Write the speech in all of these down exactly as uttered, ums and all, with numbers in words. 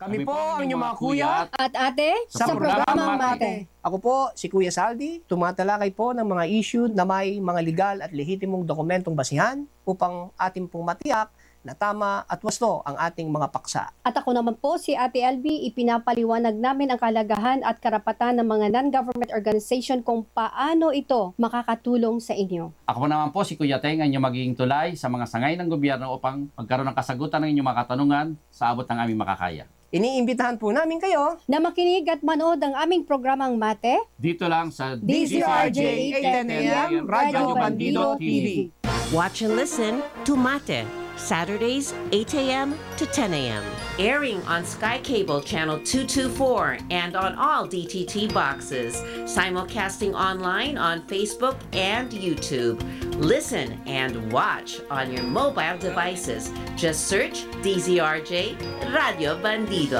Kami po ang inyong mga kuya At ate, sa sa, programang Mate. Ako po si Kuya Saldi, tumatalakay po ng mga issue na may mga legal at lehitimong dokumentong basihan upang ating pong matiyak na tama at wasto ang ating mga paksa. At ako naman po si Ate L B, ipinapaliwanag namin ang kalagahan at karapatan ng mga non-government organization kung paano ito makakatulong sa inyo. Ako naman po si Kuya Teng, ang inyong magiging tulay sa mga sangay ng gobyerno upang magkaroon ng kasagutan ng inyong mga katanungan sa abot ng aming makakaya. Iniimbitahan po namin kayo Na makinig at manood ang aming programang Mate, Dito lang sa D Z R J eight ten A M, Radyo Bandido T V. Watch and listen to Mate, Saturdays eight a m to ten a m Airing on Sky Cable Channel two twenty-four and on all D T T boxes. Simulcasting online on Facebook and YouTube. Listen and watch on your mobile devices. Just search D Z R J Radio Bandido.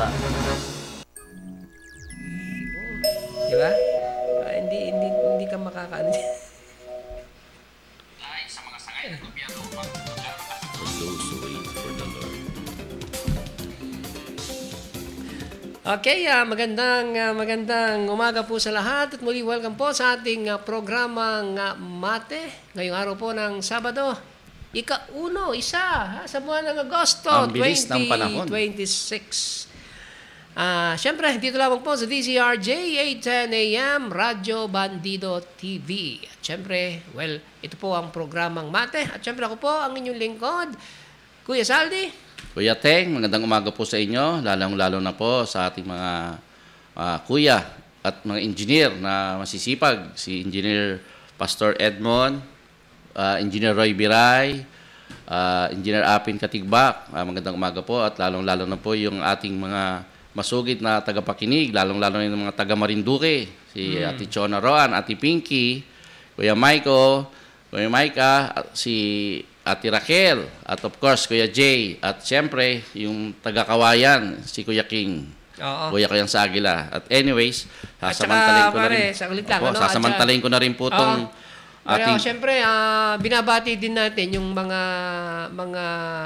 Diba? Ah, hindi, hindi, hindi ka makakaano. sa mga sangay ng gobyerno upang Okay, ah, magandang ah, magandang umaga po sa lahat at muli welcome po sa ating ah, programang ah, Mate. Ngayong araw po ng Sabado, ika-uno, isa ha, sa buwan ng Agosto Ang bilis ng panahon. twenty twenty-six. Ah, syempre, dito lamang po sa D Z R J eight ten A M, Radyo Bandido T V. At syempre, well, ito po ang programang Mate. At syempre ako po ang inyong lingkod, Kuya Saldi. Kuya Teng, magandang umaga po sa inyo, lalong-lalo na po sa ating mga ah, kuya at mga engineer na masisipag. Si Engineer Pastor Edmond, ah, Engineer Roy Biray, ah, Engineer Apin Katigbak. Ah, magandang umaga po at lalong-lalo na po yung ating mga masugid na tagapakinig, lalong-lalo na yung mga taga Marinduque, si Ate Chona Roan, Ate Pinky, Kuya Maiko, Kuya Maika, at si Ate Raquel, at of course, Kuya Jay, at siyempre, yung taga-Kawayan, si Kuya King. Oo. Kuya ko yan sa Agila. At anyways, At sasamantalain saka, ko na pare, rin. sa ulit lang, Opo, ano, at sasamantalain ko na rin po itong Pero ating... syempre, ah, binabati din natin yung mga mga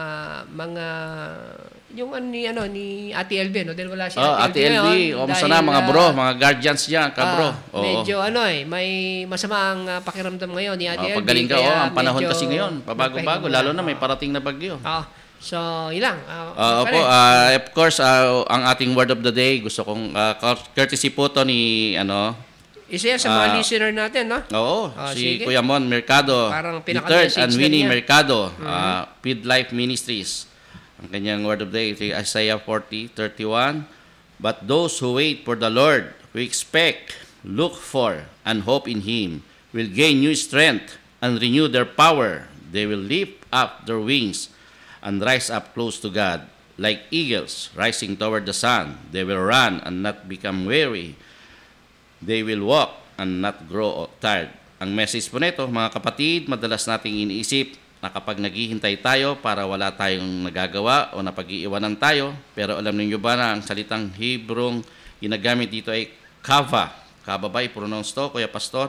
mga yung ano ni ano ni Ate L B, no? Dahil wala si Oh, Ate L B, ngayon, kamusta dahil, na mga ah, bro, mga guardians niya, ka bro. ah, Oo. medyo ano eh, may masama ang ah, pakiramdam ngayon ni Ate Oh, L B. pagaling ka, kaya oh, ang panahon medyo kasi ngayon, pabago-bago, nagpahinga lalo na muna. may parating na bagyo. Ah, so, ilang. Ah, Uh, pare. opo, ah, of course, ah, ang ating word of the day, gusto kong uh, courtesy po to ni, ano, Isa yan sa mga ah, listener natin, no? oo, Ah, si sige. Kuya Mon Mercado, Parang the pinaka-message third and na Winnie niya. Mercado, uh, Feed Life Ministries. Ang kanyang word of the day, ito yung Isaiah forty thirty-one. But those who wait for the Lord, who expect, look for, and hope in Him, will gain new strength and renew their power. They will lift up their wings and rise up close to God. Like eagles rising toward the sun, they will run and not become weary. They will walk and not grow tired. Ang message po nito, mga kapatid, madalas nating iniisip na kapag naghihintay tayo para wala tayong nagagawa o napag-iiwanan tayo, pero alam niyo ba na ang salitang Hebrong ginagamit dito ay kava. Kava ba i-pronounce to, Kuya Pastor?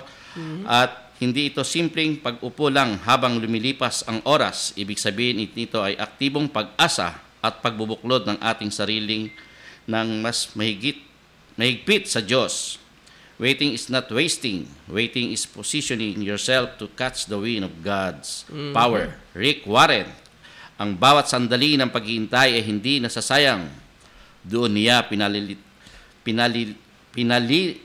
At hindi ito simpleng pag-upo lang habang lumilipas ang oras. Ibig sabihin ito ay aktibong pag-asa at pagbubuklod ng ating sariling ng mas mahigit, mahigpit sa Diyos. Waiting is not wasting. Waiting is positioning yourself to catch the wind of God's power. Rick Warren, ang bawat sandali ng paghihintay ay hindi nasasayang. Doon niya pinalilit, pinali, pinali,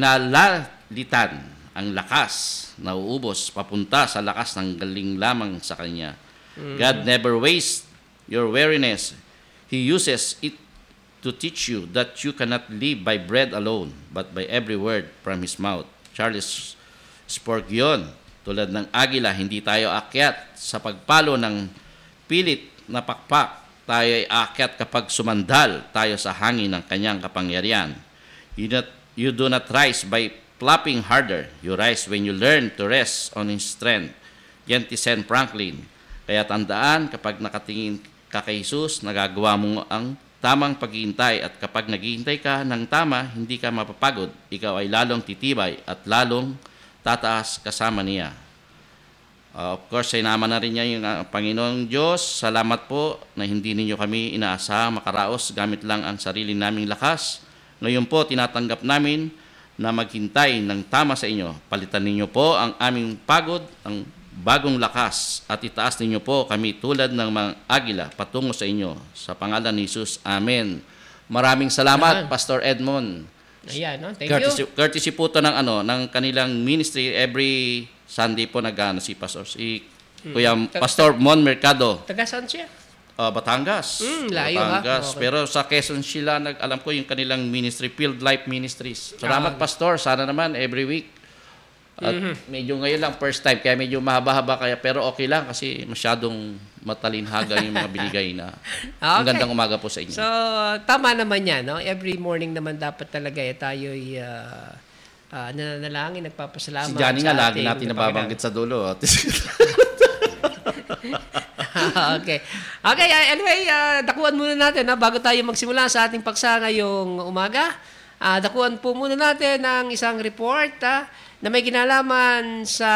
pinalalitan ang lakas na uubos papunta sa lakas ng galing lamang sa Kanya. God never wastes your weariness. He uses it to teach you that you cannot live by bread alone, but by every word from His mouth. Charles Spurgeon, tulad ng agila, hindi tayo akyat sa pagpalo ng pilit na pakpak. Tayo ay akyat kapag sumandal tayo sa hangin ng kanyang kapangyarihan. You, not, you do not rise by flapping harder. You rise when you learn to rest on His strength. Yan si Saint Franklin. Kaya tandaan, kapag nakatingin ka kay Jesus, nagagawa mo ang tamang paghihintay, at kapag naghihintay ka ng tama, hindi ka mapapagod. Ikaw ay lalong titibay at lalong tataas kasama niya. Uh, of course, sinama na rin niya yung uh, Panginoong Diyos. Salamat po na hindi ninyo kami inaasahang makaraos gamit lang ang sarili naming lakas. Ngayon po, tinatanggap namin na maghintay ng tama sa inyo. Palitan ninyo po ang aming pagod, ang bagong lakas, at itaas ninyo po kami tulad ng mga agila patungo sa inyo. Sa pangalan ni Jesus, Amen. Maraming salamat, Amen. Pastor Edmond. Ayan, no? Thank Courtesy, you. courtesy po to ng, ano, ng kanilang ministry. Every Sunday po nag-ano si Pastor. Si Kuya Pastor Mon Mercado. Taga saan siya? Uh, Batangas. Mm, layo, ha? Batangas. Okay. Pero sa Quezon sila, nag, alam ko yung kanilang ministry, Field Life Ministries. Salamat, Ah. Pastor. Sana naman every week. At Mm-hmm. medyo ngayon lang, first time, kaya medyo mahaba-haba kaya. Pero okay lang kasi masyadong matalinhaga yung mga binigay na. Ang Okay. gandang umaga po sa inyo. So, tama naman yan, no? Every morning naman dapat talaga eh, tayo'y uh, uh, nananalangin, nagpapasalamat. Si Johnny nga, sa lagi ating natin nababanggit sa dulo. okay. Okay, uh, anyway, uh, dakuan muna natin na bago tayo magsimula sa ating paksa ngayong umaga. Uh, dakuan po muna natin ang isang report uh, na may kinalaman sa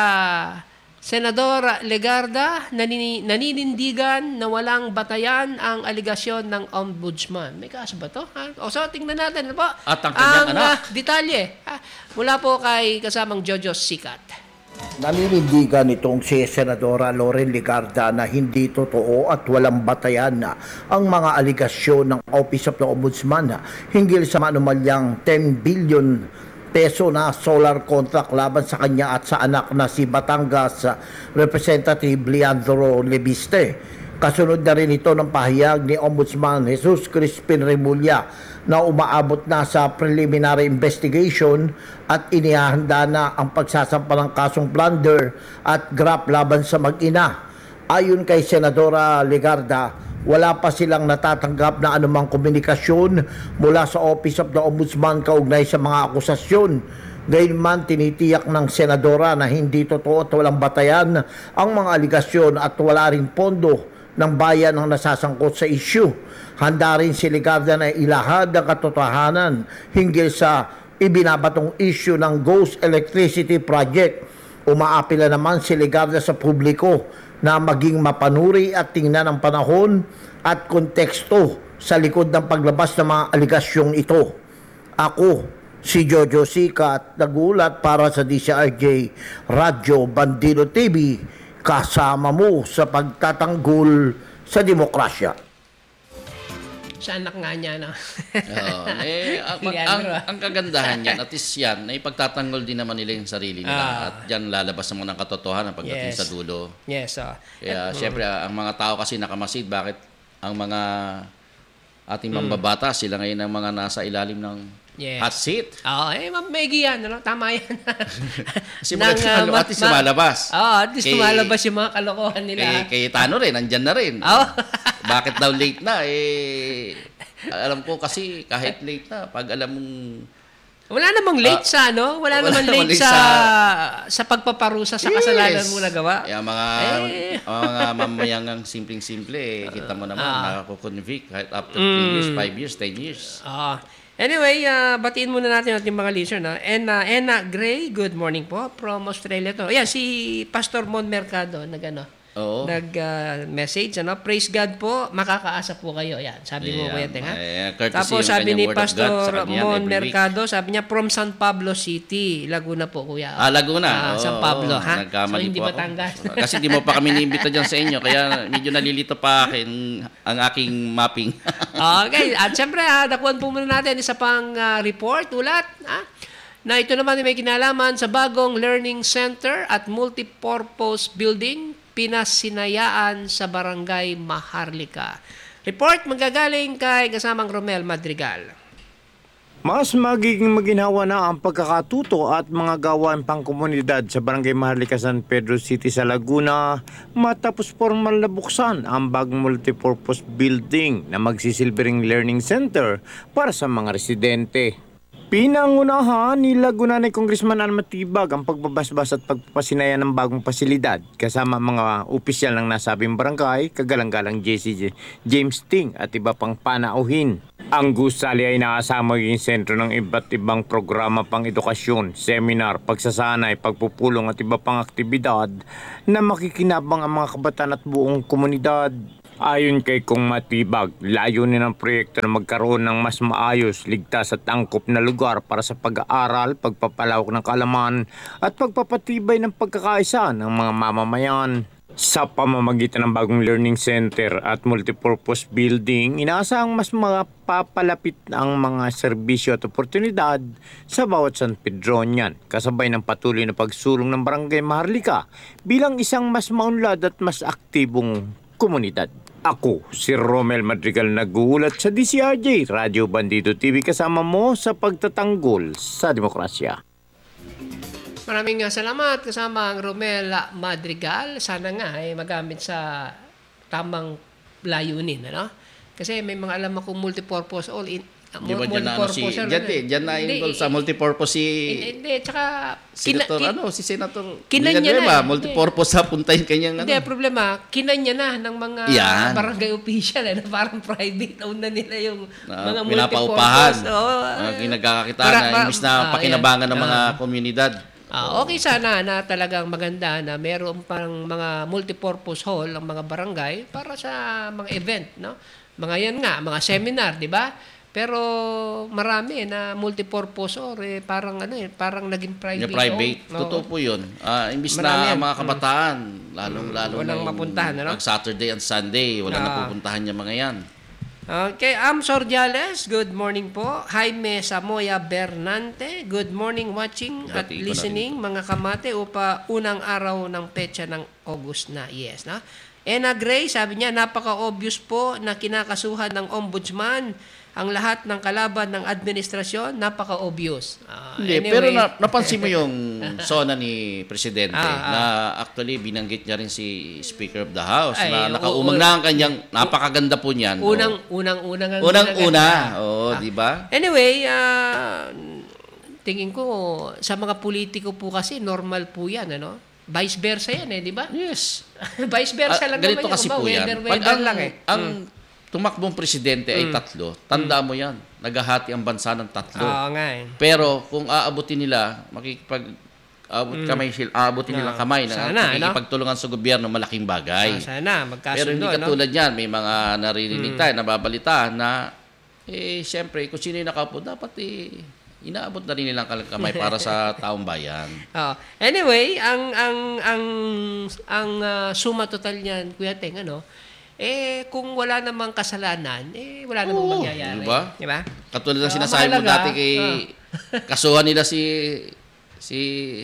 Senador Legarda na nini- naninindigan na walang batayan ang aligasyon ng ombudsman. May kaso ba to? Ha? O so, tingnan natin ano po At ang kanyang anak. uh, detalye ha? Mula po kay kasamang Jojo Sikat. Naninindigan itong si Senadora Loren Legarda na hindi totoo at walang batayan na ang mga aligasyon ng Office of the Ombudsman hinggil sa manumalyang ten billion peso na solar contract laban sa kanya at sa anak na si Batangas Representative Leandro Lebiste. Kasunod na rin ito ng pahayag ni Ombudsman Jesus Crispin Remulla na umaabot na sa preliminary investigation at inihahanda na ang pagsasampa ng kasong plunder at graft laban sa mag-ina. Ayon kay Senadora Legarda, wala pa silang natatanggap na anumang komunikasyon mula sa Office of the Ombudsman kaugnay sa mga akusasyon. Gayunman, tinitiyak ng Senadora na hindi totoo at walang batayan ang mga aligasyon at wala rin pondo ng bayan ang nasasangkot sa issue. Handa rin si Legarda na ilahad ang katotohanan hinggil sa ibinabatong issue ng Ghost Electricity Project. Umaapila naman si Legarda sa publiko na maging mapanuri at tingnan ang panahon at konteksto sa likod ng paglabas ng mga aligasyong ito. Ako, si Jojo Sikat, nagulat para sa D C R J Radyo Bandido T V, kasama mo sa pagtatanggol sa demokrasya. Sa anak nga niya, no? Oo. eh, ang, ang, ang, ang kagandahan yan, at least yan, ay pagtatanggol din naman nila yung sarili nila. Ah. At yan lalabas naman ng katotohanan pagdating Yes. sa dulo. Yes, oh. Kaya syempre, ang mga tao kasi nakamasid, bakit ang mga ating mambabata, sila ngayon ang mga nasa ilalim ng Yes. hot seat. Oo, eh, ma'am, may yan, ano? Tama yan. Kasi mga Nang, uh, at least ma- ma- lumalabas. Oo, at least Kay- lumalabas yung mga kalokohan nila. Kay, kay Tano rin, nandyan na rin. Oo. Bakit daw late na? Eh, alam ko kasi kahit late na, pag alam mong Wala namang late Ah, sa ano, wala, wala namang namang late late sa sa- sa pagpaparusa sa kasalanan mo nagawa. Yung mga, Eh. mga mamayangang simpleng-simple, eh, kita mo naman, Ah. nakako-convict kahit after three years, five years, ten years. Ah. Anyway, uh, batiin muna natin ating mga listener. No? Enna, Enna Gray, good morning po from Australia to. Ayan, si Pastor Mon Mercado, nag, ano, Oo. nag-message. ano, Praise God po, makakaasa po kayo. Ayan, sabi mo, Ayan, Kuya Teng. ha? eh, courtesy Tapos yung sabi kanyang ni word of God sa Pastor kanya Mon every week. Mercado, sabi niya, from San Pablo City, Laguna po, Kuya. Ah, Laguna. Ah, Oo, San Pablo, oo. ha? Nagkamali So, hindi po ako. Batangas. Kasi di mo pa kami niimbita dyan sa inyo, kaya medyo nalilito pa akin ang aking mapping. Okay, at syempre, ha, dakuan po muna natin isa pang ah, report, ulat, ha? Na ito naman ay may kinalaman sa bagong learning center at multipurpose building, pinasinayaan sa Barangay Maharlika. Report magagaling kay kasamang Romel Madrigal. Mas magiging maginhawa na ang pagkakatuto at mga gawain pangkomunidad sa Barangay Maharlika, San Pedro City sa Laguna matapos formal na buksan ang bagong multipurpose building na magsisilbering learning center para sa mga residente. Pinangunahan ni Lagunanay Congressman Alma Tibag ang pagbabasbas at pagpapasinaya ng bagong pasilidad kasama mga opisyal ng nasabing barangay, kagalang-galang J C James Ting at iba pang panauhin. Ang gusali ay nakasama maging sentro ng iba't ibang programa pang edukasyon, seminar, pagsasanay, pagpupulong at iba pang aktibidad na makikinabang ang mga kabataan at buong komunidad. Ayon kay Kong Matibag, layunin ng proyekto na magkaroon ng mas maayos, ligtas at angkop na lugar para sa pag-aaral, pagpapalawak ng kaalaman at pagpapatibay ng pagkakaisa ng mga mamamayan. Sa pamamagitan ng bagong learning center at multipurpose building, inaasahang mas mapapalapit ang mga serbisyo at oportunidad sa bawat San Pedronian, kasabay ng patuloy na pagsulong ng Barangay Maharlika bilang isang mas maunlad at mas aktibong komunidad. Ako, si Romel Madrigal, nag-uulat sa D C R J, Radyo Bandido T V, kasama mo sa pagtatanggol sa demokrasya. Maraming nga salamat kasama ang Romel Madrigal. Sana nga ay magamit sa tamang layunin, ano? Kasi may mga alam akong multipurpose all in uh, Di ba dyan na ano si, multipurpose, dyan, eh, dyan na Hindi, involved sa multipurpose si Hindi, hindi, tsaka Senator, kina- ano, si Senator kinanya Villanueva, na eh. multipurpose sa puntahin kanyang ano. Hindi, problema, kinanya na ng mga Yan. barangay official eh, na parang private owned na nila yung Na mga pinapaupahan, multipurpose. Oo, uh, eh, ginagakitaan para- na para- imbis na ah, pakinabangan yan. ng mga Ah. komunidad. Ah, okay sana na talagang maganda na mayroon pang mga multipurpose hall ang mga barangay para sa mga event, no? Mga yan nga, mga seminar, di ba? Pero marami na multipurpose or eh, parang ano eh, parang naging private. Yung private, owned. Oo. totoo po yun. Ah, imbis Marami na yan. mga kabataan, lalong-lalo Walang na yung mapuntahan, ano? pag Saturday and Sunday, wala Ah. napupuntahan yung mga yan. Okay, Am Sordiales, good morning po. Jaime Samoya Bernante, good morning watching at Bati ko listening mga kamate upa unang araw ng petsa ng August na. Yes, na. Ena Gray, sabi niya, napaka-obvious po na kinakasuhan ng ombudsman ang lahat ng kalaban ng administrasyon, napaka-obvious. Ah, Hindi, anyway. pero na, napansin mo yung sona ni Presidente Ah, ah. na actually binanggit niya rin si Speaker of the House Ay, na oo, nakaumang oo. na ang kanyang napakaganda po niyan. Unang, oh. unang, unang, ang Unang-una, ginaganda. oo, Ah. di ba? Anyway, ah, tingin ko, sa mga politiko po kasi, normal po yan, ano? Vice versa yan eh, di ba? Yes. Vice versa Ah, lang ganito naman kasi yun. po yan. Weather, Pag weather ang, lang eh. ang tumakbong presidente ay tatlo, tandaan mo yan. Naghahati ang bansa ng tatlo. Oo nga eh. Pero kung aabutin nila, makikipag aabot kamay sila, aabutin nilang kamay na Sana, makikipagtulungan sa gobyerno, malaking bagay. Ah, sana, magkasundo, Pero hindi no? katulad yan, may mga naririnig tayo, nababalita na, eh, siyempre, kung sino yung nakaupo, dapat eh, inaabot na rin nilang kamay para sa taong bayan. Oh. Anyway, ang ang ang ang ah, suma total niyan, Kuya Teng, ano? Eh kung wala namang kasalanan, eh wala namang Oo, mangyayari. di ba? Di ba? Katulad ng Ah, sinasabi mo mahalaga, dati kay kasuhan nila si si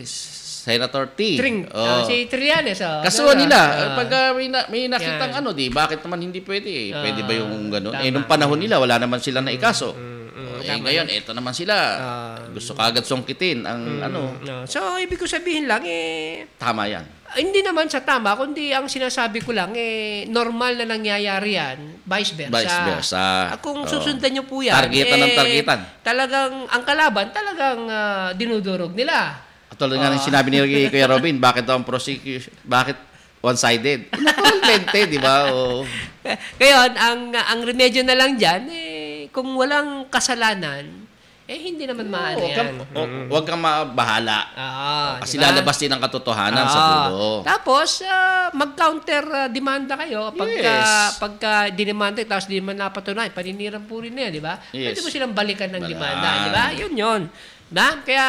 Senator T. Tring, ah, Oh. si Trillanes. Oh. Kasuhan Diba? nila. Ah. Pag uh, may, na, may nakitang Yan. ano, di, bakit naman hindi pwede? Eh? Pwede ba yung gano'n? tama. Eh, nung panahon nila, wala naman sila na ikaso. eh, tama ngayon, eto naman sila. Ah. Gusto kagad songkitin ang ano. No. So, ibig ko sabihin lang, eh, Tama yan. hindi naman sa tama, kundi ang sinasabi ko lang, eh, normal na nangyayari yan, vice versa. Vice versa. Ah, kung Oo. susundan nyo po yan, Targetan ng eh, targetan. talagang, ang kalaban, talagang ah, dinudurog nila. Tulad nga ng sinabi ni Kuya Robin, bakit daw ang prosecution, bakit one-sided? Nakalente, di ba? O, Ngayon, ang, ang remedyo na lang dyan, eh, kung walang kasalanan, eh, hindi naman maaari huwag kang, yan. o- huwag kang mabahala. Ah, Kasi diba? lalabas din ang katotohanan sa Ah, dulo. Tapos, ah, mag-counter ah, demanda kayo pagka, Yes. pagka dinimanda, tapos di naman napatunayan, paninirang po rin na yan, di ba? Yes. Pwede mo silang balikan ng Wala. demanda, di ba? Yun yun. Na? Kaya,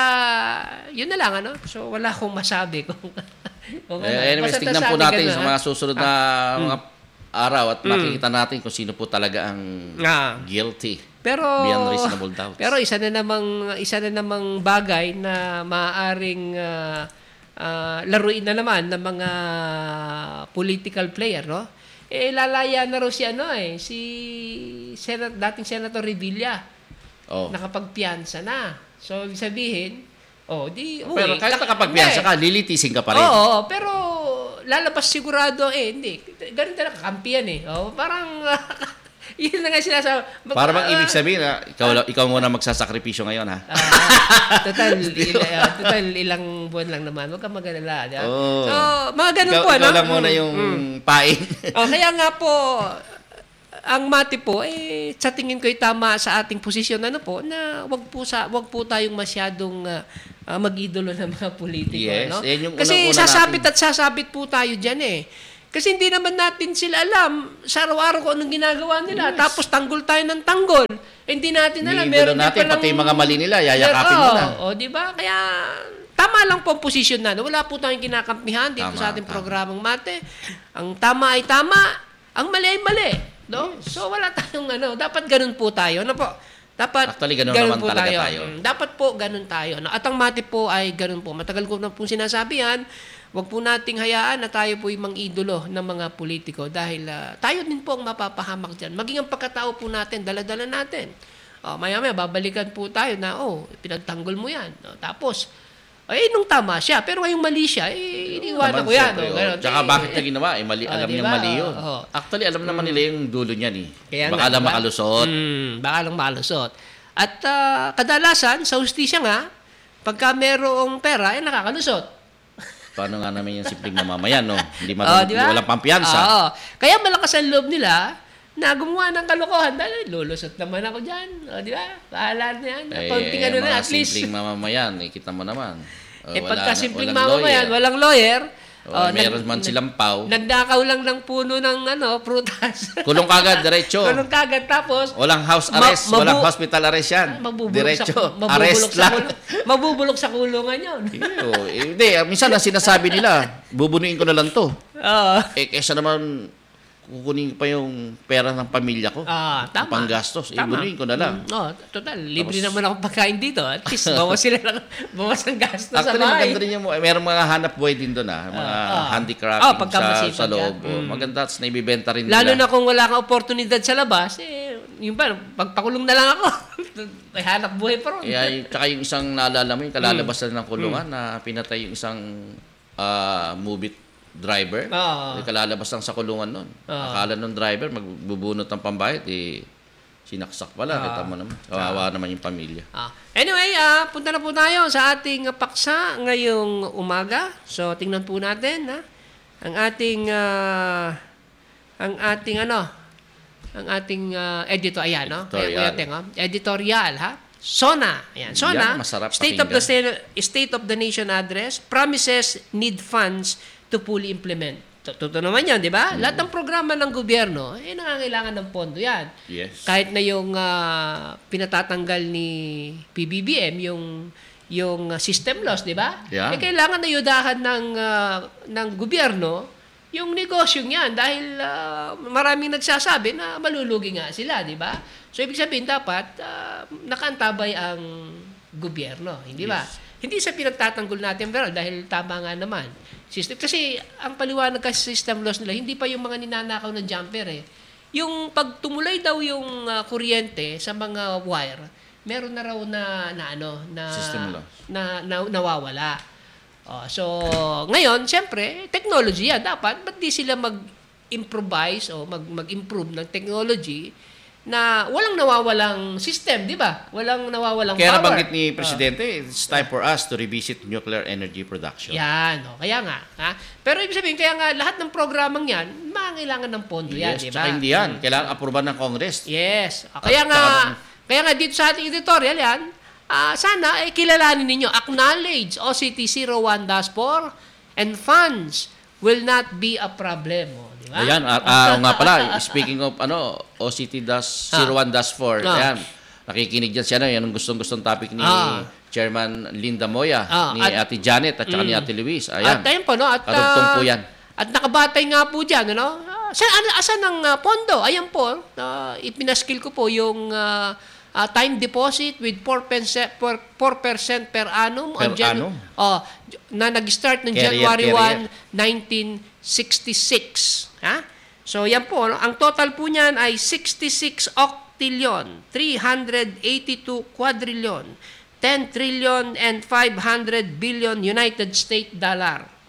yun na lang, ano? So, wala akong masabi kung... kung ano. Eh, anyways, Basta tignan po sabi natin ganun, sa ha? mga susunod na mga araw at makikita natin kung sino po talaga ang Ah. guilty. Pero Beyond reasonable doubts. Pero isa na namang isa na namang bagay na maaaring ah, ah, laruin na naman ng mga political player, no? Eh lalaya na raw si ano eh, si Senat, dating Senator Revilla. Oh. Nakapagpiyansa na. So ibig sabihin, oh, di uwi. Pero kahit Nak- nakapagpiyansa hindi. ka, lilitisin ka pa rin. Oo, pero lalabas sigurado eh, hindi. Ganun talaga, kampiyan eh. Oh, parang, yun na nga sinasabi. Mag- Para bang ah, ibig sabihin na ikaw, la- ikaw muna magsasakripisyo ngayon, ha? ah, total, ila, ah, total ilang buwan lang naman. Huwag kang mag-alala. di ba? Oo. So, mga ganun ikaw, po, ikaw no? lang muna Mm, yung mm. pain. Oh, kaya nga po, ang mati po, eh, sa tingin ko ay tama sa ating posisyon, ano po, na wag po, sa, wag po tayong masyadong uh, uh, mag-idolo ng mga politiko. Yes, no? yan yung Kasi unang-una sasabit natin. at sasabit po tayo dyan eh. Kasi hindi naman natin sila alam sa araw-araw kung anong ginagawa nila. Yes. Tapos tanggol tayo ng tanggol. Eh, hindi natin alam. Iniidolo din natin, palang- pati yung mga mali nila, yayakapin Oo, mo na. O, di ba? Kaya tama lang po ang posisyon na. Wala po tayong kinakampihan dito Tama, sa ating tama. programang mate. Ang tama ay tama, ang mali ay mali. No? So wala tayong ano, dapat ganun po tayo. Ano po? Dapat Actually, ganun naman talaga tayo. Mm, dapat po ganun tayo. No? At ang mate po ay ganun po. Matagal ko na po sinasabi yan. Huwag po nating hayaan na tayo po yung mang-idolo ng mga politiko dahil ah, tayo din po ang mapapahamak dyan. Maging ang pagkatao po natin, dala-dala natin. Oh, maya-maya, babalikan po tayo na, oh, pinagtanggol mo yan. No? Tapos, ay, nung tama siya. Pero ngayong mali siya, eh, iniwanan Naman, ko yan. siyempre, Oh, oh. ganun. Tsaka Eh, bakit niya ginawa? Eh, mali, Oh, alam di niya ba? mali yun. Oo, oo. Actually, alam naman nila yung dulo niyan eh. Kaya nga, Baka lang diba? makalusot. Mm, baka lang makalusot. At ah, kadalasan, sa hustisya nga, pagka merong pera, eh, nakakalusot. Paano nga naman yung simpleng mamamayan, no? Hindi Oh, marunong, di ba? walang pampiyansa. Oo. Kaya malakas ang loob nila na gumawa ng kalokohan. Dahil lulusot naman ako dyan. O, di ba? Bahala na yan. Eh, Konting ano na, mga at least. simpleng mamamayan, eh, kita mo naman. Oh, Eh, wala pagka na- simpleng walang mamamayan, lawyer. walang lawyer, Oh, oh, meron nag- man silang pau. Nagdakaw lang ng puno ng ano, prutas. Kulong kagad, diretso. Kulong kagad. Tapos, Walang house Ma- arrest, mabu- walang hospital arrest yan. mabubulok Diretso, sa, mabubulok arrest sa, lang. kulung, mabubulok sa kulungan yun. Ew, eh, Hindi, ah, minsan ang sinasabi nila, bubunuin ko na lang to. Oo. Eh, kesa naman, kukunin ko pa yung pera ng pamilya ko. Ah, tama. Panggastos. Eh, Tama. bunuin ko na lang. Mm, oh, total, libre Tapos- naman ako pagkain dito. At least, bawas sila lang, bawas ang gastos sa Actually, bahay. maganda rin yung, eh, merong mga hanap buhay din doon ah. Mga Ah, ah. handicrafting Ah, pagka sa, masipag sa loob. yan. Oh, Mm. maganda at naibibenta rin Lalo nila. na kung wala kang oportunidad sa labas, eh, yung pa, pagpakulong na lang ako. May hanap buhay pa ron. Eh, ay, tsaka yung isang naalala mo, yung kalalabas Hmm. na ng kulungan na pinatay yung isang ah, movie driver. Oo. Eh, kalalabas lang sa kulungan nun. Oo. Akala nung driver, magbubunot ng pambayad, eh, sinaksak pala. Oo. Kita mo naman. Kawawa naman yung pamilya. Ah. Anyway, ah, punta na po tayo sa ating ah, paksa ngayong umaga. So, tingnan po natin, ha? Ang ating, ah, ang ating ano, ang ating ah, editor, ayan, no? Ayan, Editorial. Kuya Teng, oh. Editorial, ha? SONA. Ayan, SONA, Yan, masarap State of the State of the Nation Address, promises need funds to fully implement. Totoo naman yan, di ba? Lahat ng programa ng gobyerno, eh, nangangailangan ng pondo yan. Yes. Kahit na yung ah, pinatatanggal ni P B B M, yung yung ah, system loss, di ba? Yeah. Eh, kailangan ayudahan ng ah, ng gobyerno yung negosyo niyan dahil ah, maraming nagsasabi na malulugi nga sila, di ba? So, ibig sabihin dapat ah, nakaantabay ang gobyerno, hindi ba? Hindi sa pinagtatanggol natin, pero dahil tama nga naman. System, kasi ang paliwanag kasi system loss nila, hindi pa yung mga ninanakaw ng jumper eh. Yung pag tumulay daw yung ah, kuryente sa mga wire, meron na raw na, na ano, na, System loss. na, na nawawala. Oh, so, ngayon, siyempre, technology yan. Dapat, ba't di sila mag-improvise o mag, mag-improve ng technology na walang nawawalang system, di ba? Walang nawawalang Kaya power. nabanggit ni Presidente, it's time for us to revisit nuclear energy production. Yan, o, kaya nga. Ha? Pero ibig sabihin, kaya nga, lahat ng programang yan, makangailangan ng pondo yan, Yes, di ba? tsaka hindi yan. Kailangan aproban ng Congress. Yes. O, kaya At nga, saka- kaya nga dito sa ating editorial yan, ah, sana eh, kilalanin ninyo, acknowledge O C T zero one dash four and funds will not be a problem. O, di ba? Ayan, ah, ah, nga pala, speaking of ano, O C T zero one dash four, Ah. ayan, nakikinig dyan siya na, yan ang gustong-gustong topic ni Ah. Chairman Linda Moya, Ah, ni at- Ate Janet, at saka ni Mm. Ate Luis. At Ayan, ayun po, no? At, karugtong ah, po yan. At nakabatay nga po dyan, ano? Ah, Saan, ano, asan ang ah, pondo? Ayan po, uh, ipinaskill ko po yung ah, ah, time deposit with four percent, four percent per annum. Per on Jan- annum? Oh, na nag-start ng Carrier, January carrier. first, nineteen sixty-six. Ha? So, yan po. No? Ang total po niyan ay sixty-six octillion, three hundred eighty-two quadrillion, ten trillion and five hundred billion United States dollar.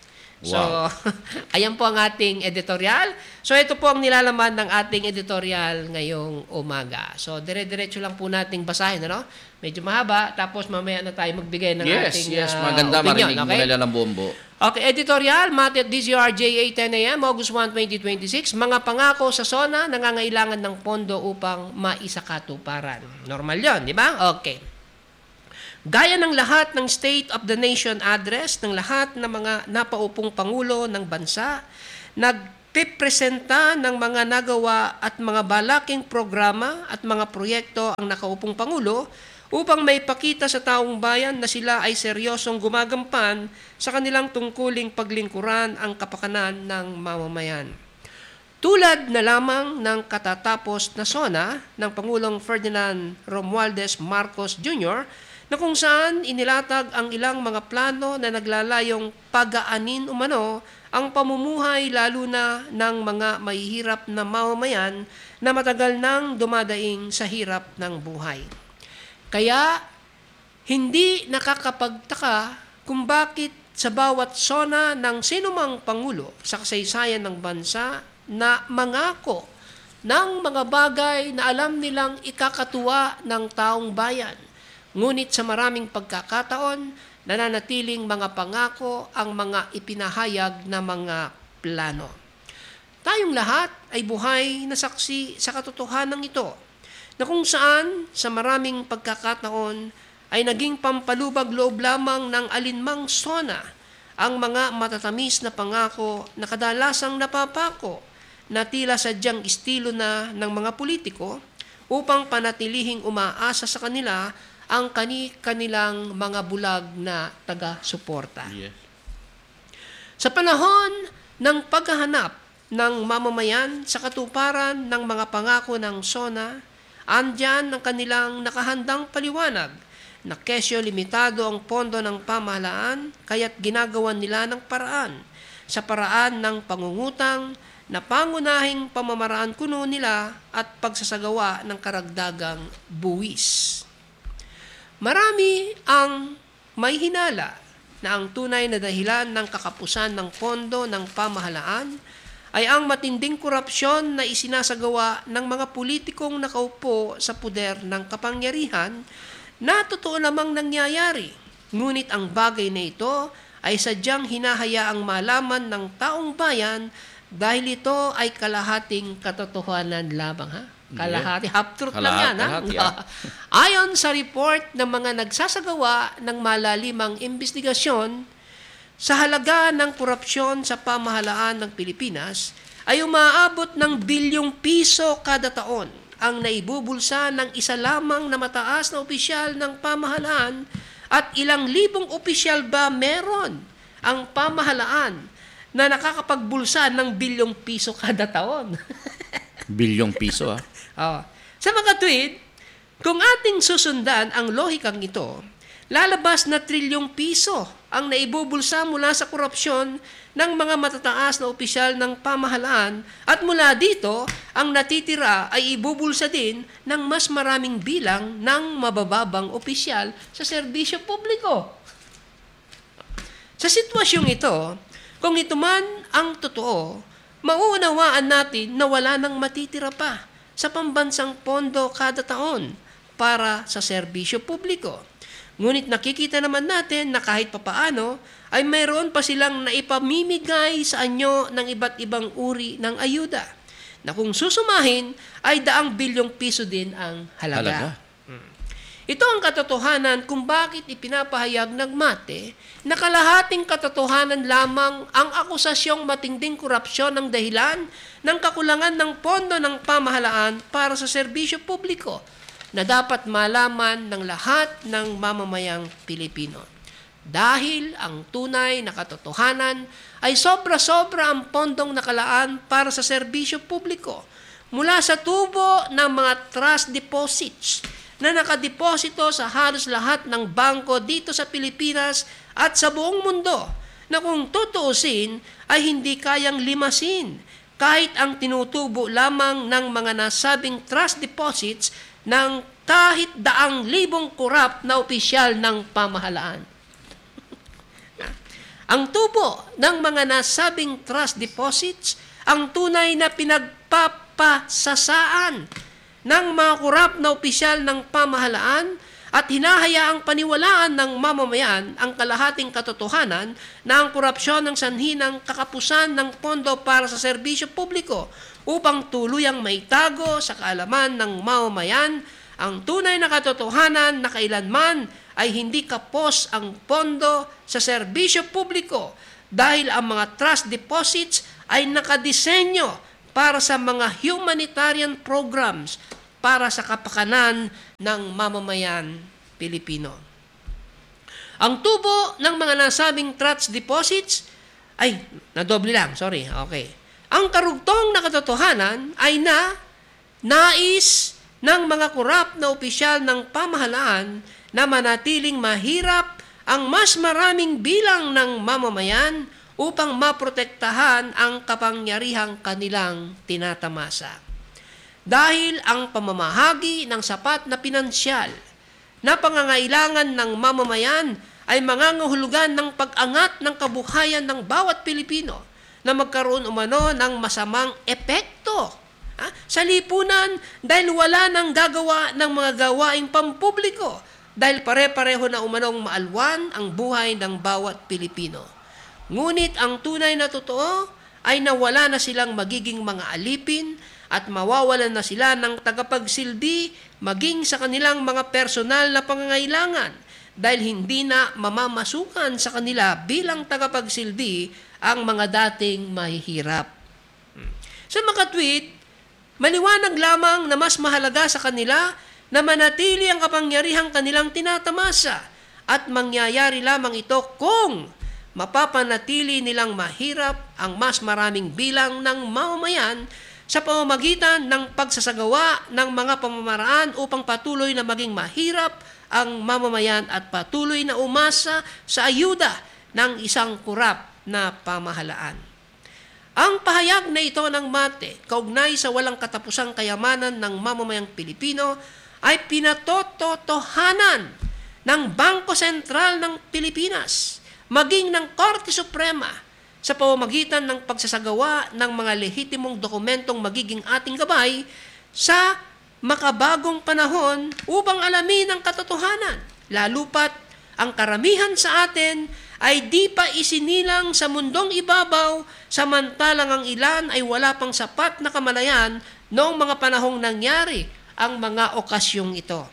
So, Wow. ayan po ang ating editorial. So, ito po ang nilalaman ng ating editorial ngayong umaga. So, dire-diretso lang po nating basahin, ano? Medyo mahaba, tapos mamaya na tayo magbigay ng Yes, ating yes. ah, Maganda opinion, marinig mo okay? nila ng buong buo. Okay, editorial, Mate at D Z R J eight ten A M, August first, twenty twenty-six. Mga pangako sa SONA, nangangailangan ng pondo upang maisakatuparan. Normal yon, di ba? Okay. Gaya ng lahat ng State of the Nation address ng lahat ng mga napaupong pangulo ng bansa, nagpipresenta ng mga nagawa at mga balaking programa at mga proyekto ang nakaupong pangulo upang maipakita sa taong bayan na sila ay seryosong gumagampan sa kanilang tungkuling paglingkuran ang kapakanan ng mamamayan. Tulad na lamang ng katatapos na SONA ng Pangulong Ferdinand Romualdez Marcos Junior na kung saan inilatag ang ilang mga plano na naglalayong pagaanin umano ang pamumuhay lalo na ng mga mahihirap na mamamayan na matagal nang dumadaing sa hirap ng buhay. Kaya hindi nakakapagtaka kung bakit sa bawat SONA ng sinumang pangulo sa kasaysayan ng bansa na mangako ng mga bagay na alam nilang ikakatuwa ng taong bayan. Ngunit sa maraming pagkakataon, nananatiling mga pangako ang mga ipinahayag na mga plano. Tayong lahat ay buhay na saksi sa katotohanan ito, na kung saan sa maraming pagkakataon ay naging pampalubag loob lamang ng alinmang SONA ang mga matatamis na pangako na kadalasang napapako na tila sadyang estilo na ng mga politiko upang panatilihing umaasa sa kanila ang kani-kanilang mga bulag na taga-suporta. Yes. Sa panahon ng paghahanap ng mamamayan sa katuparan ng mga pangako ng SONA, andyan ang kanilang nakahandang paliwanag na kesyo limitado ang pondo ng pamahalaan kaya't ginagawan nila ng paraan sa paraan ng pangungutang na pangunahing pamamaraan kuno nila at pagsasagawa ng karagdagang buwis. Marami ang may hinala na ang tunay na dahilan ng kakapusan ng pondo ng pamahalaan ay ang matinding korupsyon na isinasagawa ng mga politikong nakaupo sa puder ng kapangyarihan na totoo namang nangyayari. Ngunit ang bagay na ito ay sadyang hinahayaang malaman ng taong bayan dahil ito ay kalahating katotohanan lamang, ha? Kalahati, half truth lang yan, ha? Kalahati, ah. Ayon sa report ng mga nagsasagawa ng malalimang investigasyon, sa halaga ng korupsyon sa pamahalaan ng Pilipinas ay umaabot ng bilyong piso kada taon ang naibubulsa ng isa lamang na mataas na opisyal ng pamahalaan at ilang libong opisyal ba meron ang pamahalaan na nakakapagbulsa ng bilyong piso kada taon. Bilyong piso, ah. Oh. Sa mga tweet, kung ating susundan ang lohikang ito, lalabas na trilyong piso ang naibubulsa mula sa korupsyon ng mga matataas na opisyal ng pamahalaan at mula dito, ang natitira ay ibubulsa din ng mas maraming bilang ng mabababang opisyal sa serbisyo publiko. Sa sitwasyong ito, kung ito man ang totoo, mauunawaan natin na wala nang matitira pa sa pambansang pondo kada taon para sa serbisyo publiko. Ngunit nakikita naman natin na kahit papaano ay mayroon pa silang naipamimigay sa anyo ng iba't ibang uri ng ayuda na kung susumahin ay daang bilyong piso din ang halaga. Halaga. Ito ang katotohanan kung bakit ipinapahayag ng Mate na kalahating katotohanan lamang ang akusasyong matinding korupsyon ng dahilan ng kakulangan ng pondo ng pamahalaan para sa serbisyo publiko na dapat malaman ng lahat ng mamamayang Pilipino. Dahil ang tunay na katotohanan ay sobra-sobra ang pondong nakalaan para sa serbisyo publiko mula sa tubo ng mga trust deposits na nakadeposito sa halos lahat ng bangko dito sa Pilipinas at sa buong mundo na kung tutuusin ay hindi kayang limasin kahit ang tinutubo lamang ng mga nasabing trust deposits ng kahit daang libong korap na opisyal ng pamahalaan. Ang tubo ng mga nasabing trust deposits ang tunay na pinagpapasasaan ng mga korap na opisyal ng pamahalaan at hinahayaang paniwalaan ng mamamayan ang kalahating katotohanan na ang korupsyon ng sanhi ng kakapusan ng pondo para sa serbisyo publiko upang tuluyang maitago sa kaalaman ng mamamayan ang tunay na katotohanan na kailanman ay hindi kapos ang pondo sa serbisyo publiko dahil ang mga trust deposits ay nakadisenyo para sa mga humanitarian programs para sa kapakanan ng mamamayan Pilipino. Ang tubo ng mga nasabing trust deposits ay, nadoble lang, sorry, okay. Ang karugtong na katotohanan ay na nais ng mga korap na opisyal ng pamahalaan na manatiling mahirap ang mas maraming bilang ng mamamayan upang maprotektahan ang kapangyarihang kanilang tinatamasa. Dahil ang pamamahagi ng sapat na pinansyal na pangangailangan ng mamamayan ay mangangahulugan ng pag-angat ng kabuhayan ng bawat Pilipino na magkaroon umano ng masamang epekto ha, sa lipunan dahil wala nang gagawa ng mga gawaing pampubliko dahil pare-pareho na umanong maalwan ang buhay ng bawat Pilipino. Ngunit ang tunay na totoo ay nawala na silang magiging mga alipin at mawawalan na sila ng tagapagsilbi maging sa kanilang mga personal na pangangailangan dahil hindi na mamamasukan sa kanila bilang tagapagsilbi ang mga dating mahihirap. Sa makatwid, maliwanag lamang na mas mahalaga sa kanila na manatili ang kapangyarihang kanilang tinatamasa at mangyayari lamang ito kung mapapanatili nilang mahirap ang mas maraming bilang ng mamamayan sa pamamagitan ng pagsasagawa ng mga pamamaraan upang patuloy na maging mahirap ang mamamayan at patuloy na umasa sa ayuda ng isang korap na pamahalaan. Ang pahayag na ito ng Mate, kaugnay sa walang katapusang kayamanan ng mamamayang Pilipino, ay pinatototohanan ng Bangko Sentral ng Pilipinas, maging ng Korte Suprema, sa pamamagitan ng pagsasagawa ng mga lehitimong dokumentong magiging ating gabay sa makabagong panahon upang alamin ang katotohanan. Lalo pat ang karamihan sa atin ay di pa isinilang sa mundong ibabaw samantalang ang ilan ay wala pang sapat na kamalayan noong mga panahong nangyari ang mga okasyong ito.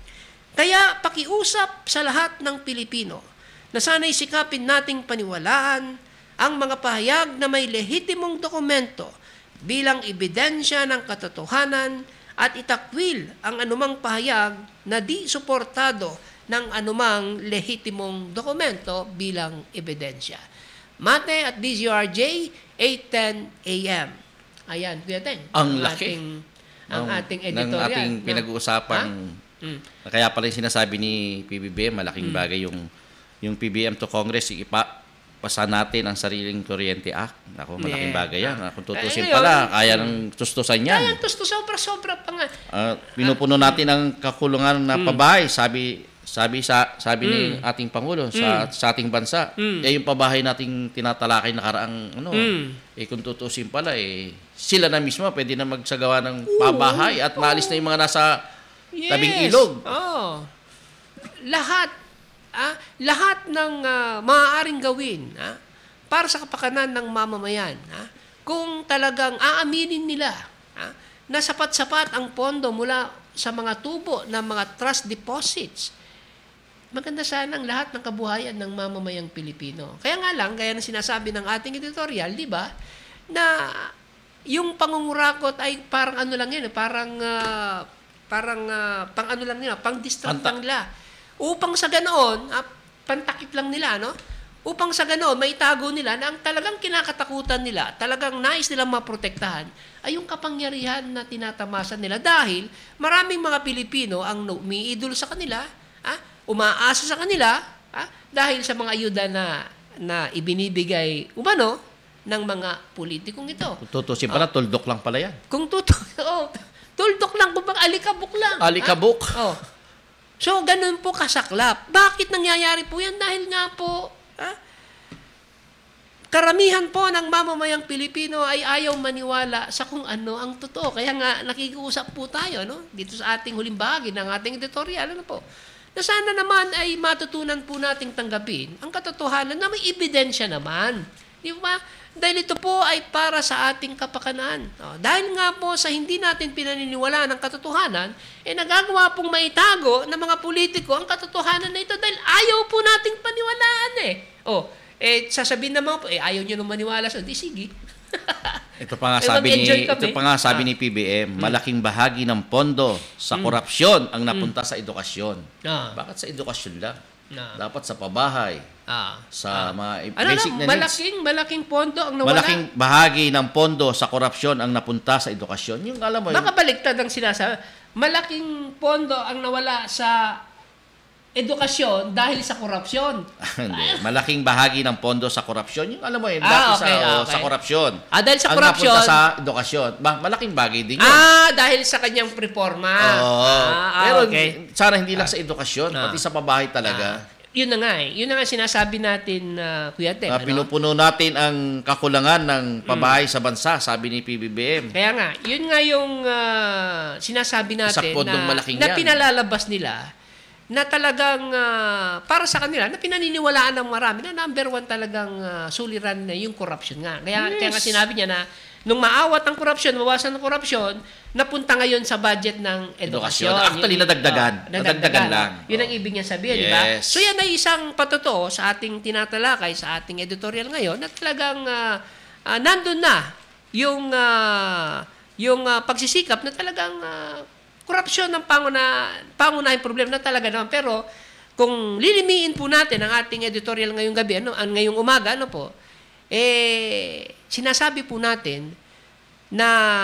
Kaya pakiusap sa lahat ng Pilipino na sana'y sikapin nating paniwalaan ang mga pahayag na may lehitimong dokumento bilang ebidensya ng katotohanan at itakwil ang anumang pahayag na di suportado ng anumang lehitimong dokumento bilang ebidensya. Mate at D Z R J, eight ten A M. Ayan, Kuya Teng. Ang laki. Ating, ang Ng- ating ng editorial. ating no? pinag-uusapan. Ha? Mm. Kaya pala yung sinasabi ni P B B M, malaking bagay yung yung P B M to Congress, ipa pasa natin ang sariling Kuryente Act. Ako, malaking Yeah. bagay yan. Kung tutusin Eh, pala, ngayon, kaya ng tustusan yan. Kaya gusto sobra-sobra pa nga. Ah, pinupuno natin ang kakulungan na pabahay, sabi sabi sa sabi ni ating pangulo sa sa ating bansa. Eh yung pabahay nating tinatalakay nakaraang ano, eh kung tutusin pala eh sila na mismo pwede na magsagawa ng pabahay at maalis na yung mga nasa tabing ilog. Oh. Lahat ah, lahat ng ah, maaaring gawin ah, para sa kapakanan ng mamamayan, ah, kung talagang aaminin nila ah, na sapat-sapat ang pondo mula sa mga tubo ng mga trust deposits, maganda sana ang lahat ng kabuhayan ng mamamayang Pilipino. Kaya nga lang, kaya na sinasabi ng ating editorial, di ba, na yung pangungurakot ay parang ano lang yan, parang ah, parang ah, pang ano lang nila, pang distract Panta- lang nila. Upang sa ganoon, ah, pantakip lang nila, no? Upang sa ganoon, maitago nila na ang talagang kinakatakutan nila, talagang nais nilang maprotektahan, ay yung kapangyarihan na tinatamasa nila. Dahil maraming mga Pilipino ang umiidol sa kanila, ah, umaasa sa kanila, ah, dahil sa mga ayuda na, na ibinibigay umano ng mga politikong ito. Kung tutusin pala, tuldok lang pala yan. Kung tuto, oh, tuldok lang, kung bang alikabok lang. Alikabok. Ah, oh. So, ganun po kasaklap. Bakit nangyayari po yan? Dahil nga po, ah, karamihan po ng mamamayang Pilipino ay ayaw maniwala sa kung ano ang totoo. Kaya nga nakikiusap po tayo, no? Dito sa ating huling bahagi ng ating editorial, ano po? Na sana naman ay matutunan po nating tanggapin ang katotohanan na may ebidensya naman. Di ba? Dahil ito po ay para sa ating kapakanan. O, dahil nga po sa hindi natin pinaniniwalaan ng katotohanan, eh nagagawa pong maitago ng mga politiko ang katotohanan na ito dahil ayaw po nating paniwalaan eh. O, eh sasabihin naman po, eh ayaw nyo nung maniwala sa, di sige. Ito pa nga Eh, sabi ni mag-enjoy kami. ito pa nga sabi Ah. ni P B M, malaking bahagi ng pondo sa korupsyon ang napunta sa edukasyon. Ah. Bakit sa edukasyon lang? Ah. Dapat sa pabahay, Ah. sa mga Ano basic na, na needs. malaking, malaking pondo ang nawala. Malaking bahagi ng pondo sa korupsyon ang napunta sa edukasyon. Yung alam mo, Baka baliktad ang sinasabi. Malaking pondo ang nawala sa edukasyon dahil sa korupsyon. hindi. Malaking bahagi ng pondo sa korupsyon. Yung alam mo yun, Ah, dati okay, sa, ah, oh, okay. sa korupsyon. Ah, dahil sa ang korupsyon. napunta sa edukasyon. Ba, malaking bagay din yun. Ah, dahil sa kanyang reforma. Oo. Ah, ah, Pero okay. sana hindi lang sa edukasyon, Ah. pati sa pabahay talaga. Yun na nga eh. Yun na nga sinasabi natin, uh, Kuya Tem. Na ano? pinupuno natin ang kakulangan ng pabahay sa bansa, sabi ni P B B M. Kaya nga, yun nga yung ah, sinasabi natin Sa pondong na, malaking na yan. pinalalabas nila na talagang ah, para sa kanila, na pinaniniwalaan ng marami na number one talagang ah, suliran na yung corruption nga. Kaya, kaya nga sinabi niya na nung maawat ang corruption, mawasan ang corruption, napunta ngayon sa budget ng edukasyon. Edukasyon. Actually, Yung- nadagdagan. oh, Nadagdagan lang. Yun ang ibig niya sabihin, di ba? Yes. So yan ay isang patotoo sa ating tinatalakay, sa ating editorial ngayon, na talagang ah, ah, nandun na yung, ah, yung ah, pagsisikap na talagang uh, korupsyon ng panguna, pangunahing problema na talaga naman. Pero kung lilimiin po natin ang ating editorial ngayong gabi, ano, ang ngayong umaga, ano po, eh, sinasabi po natin na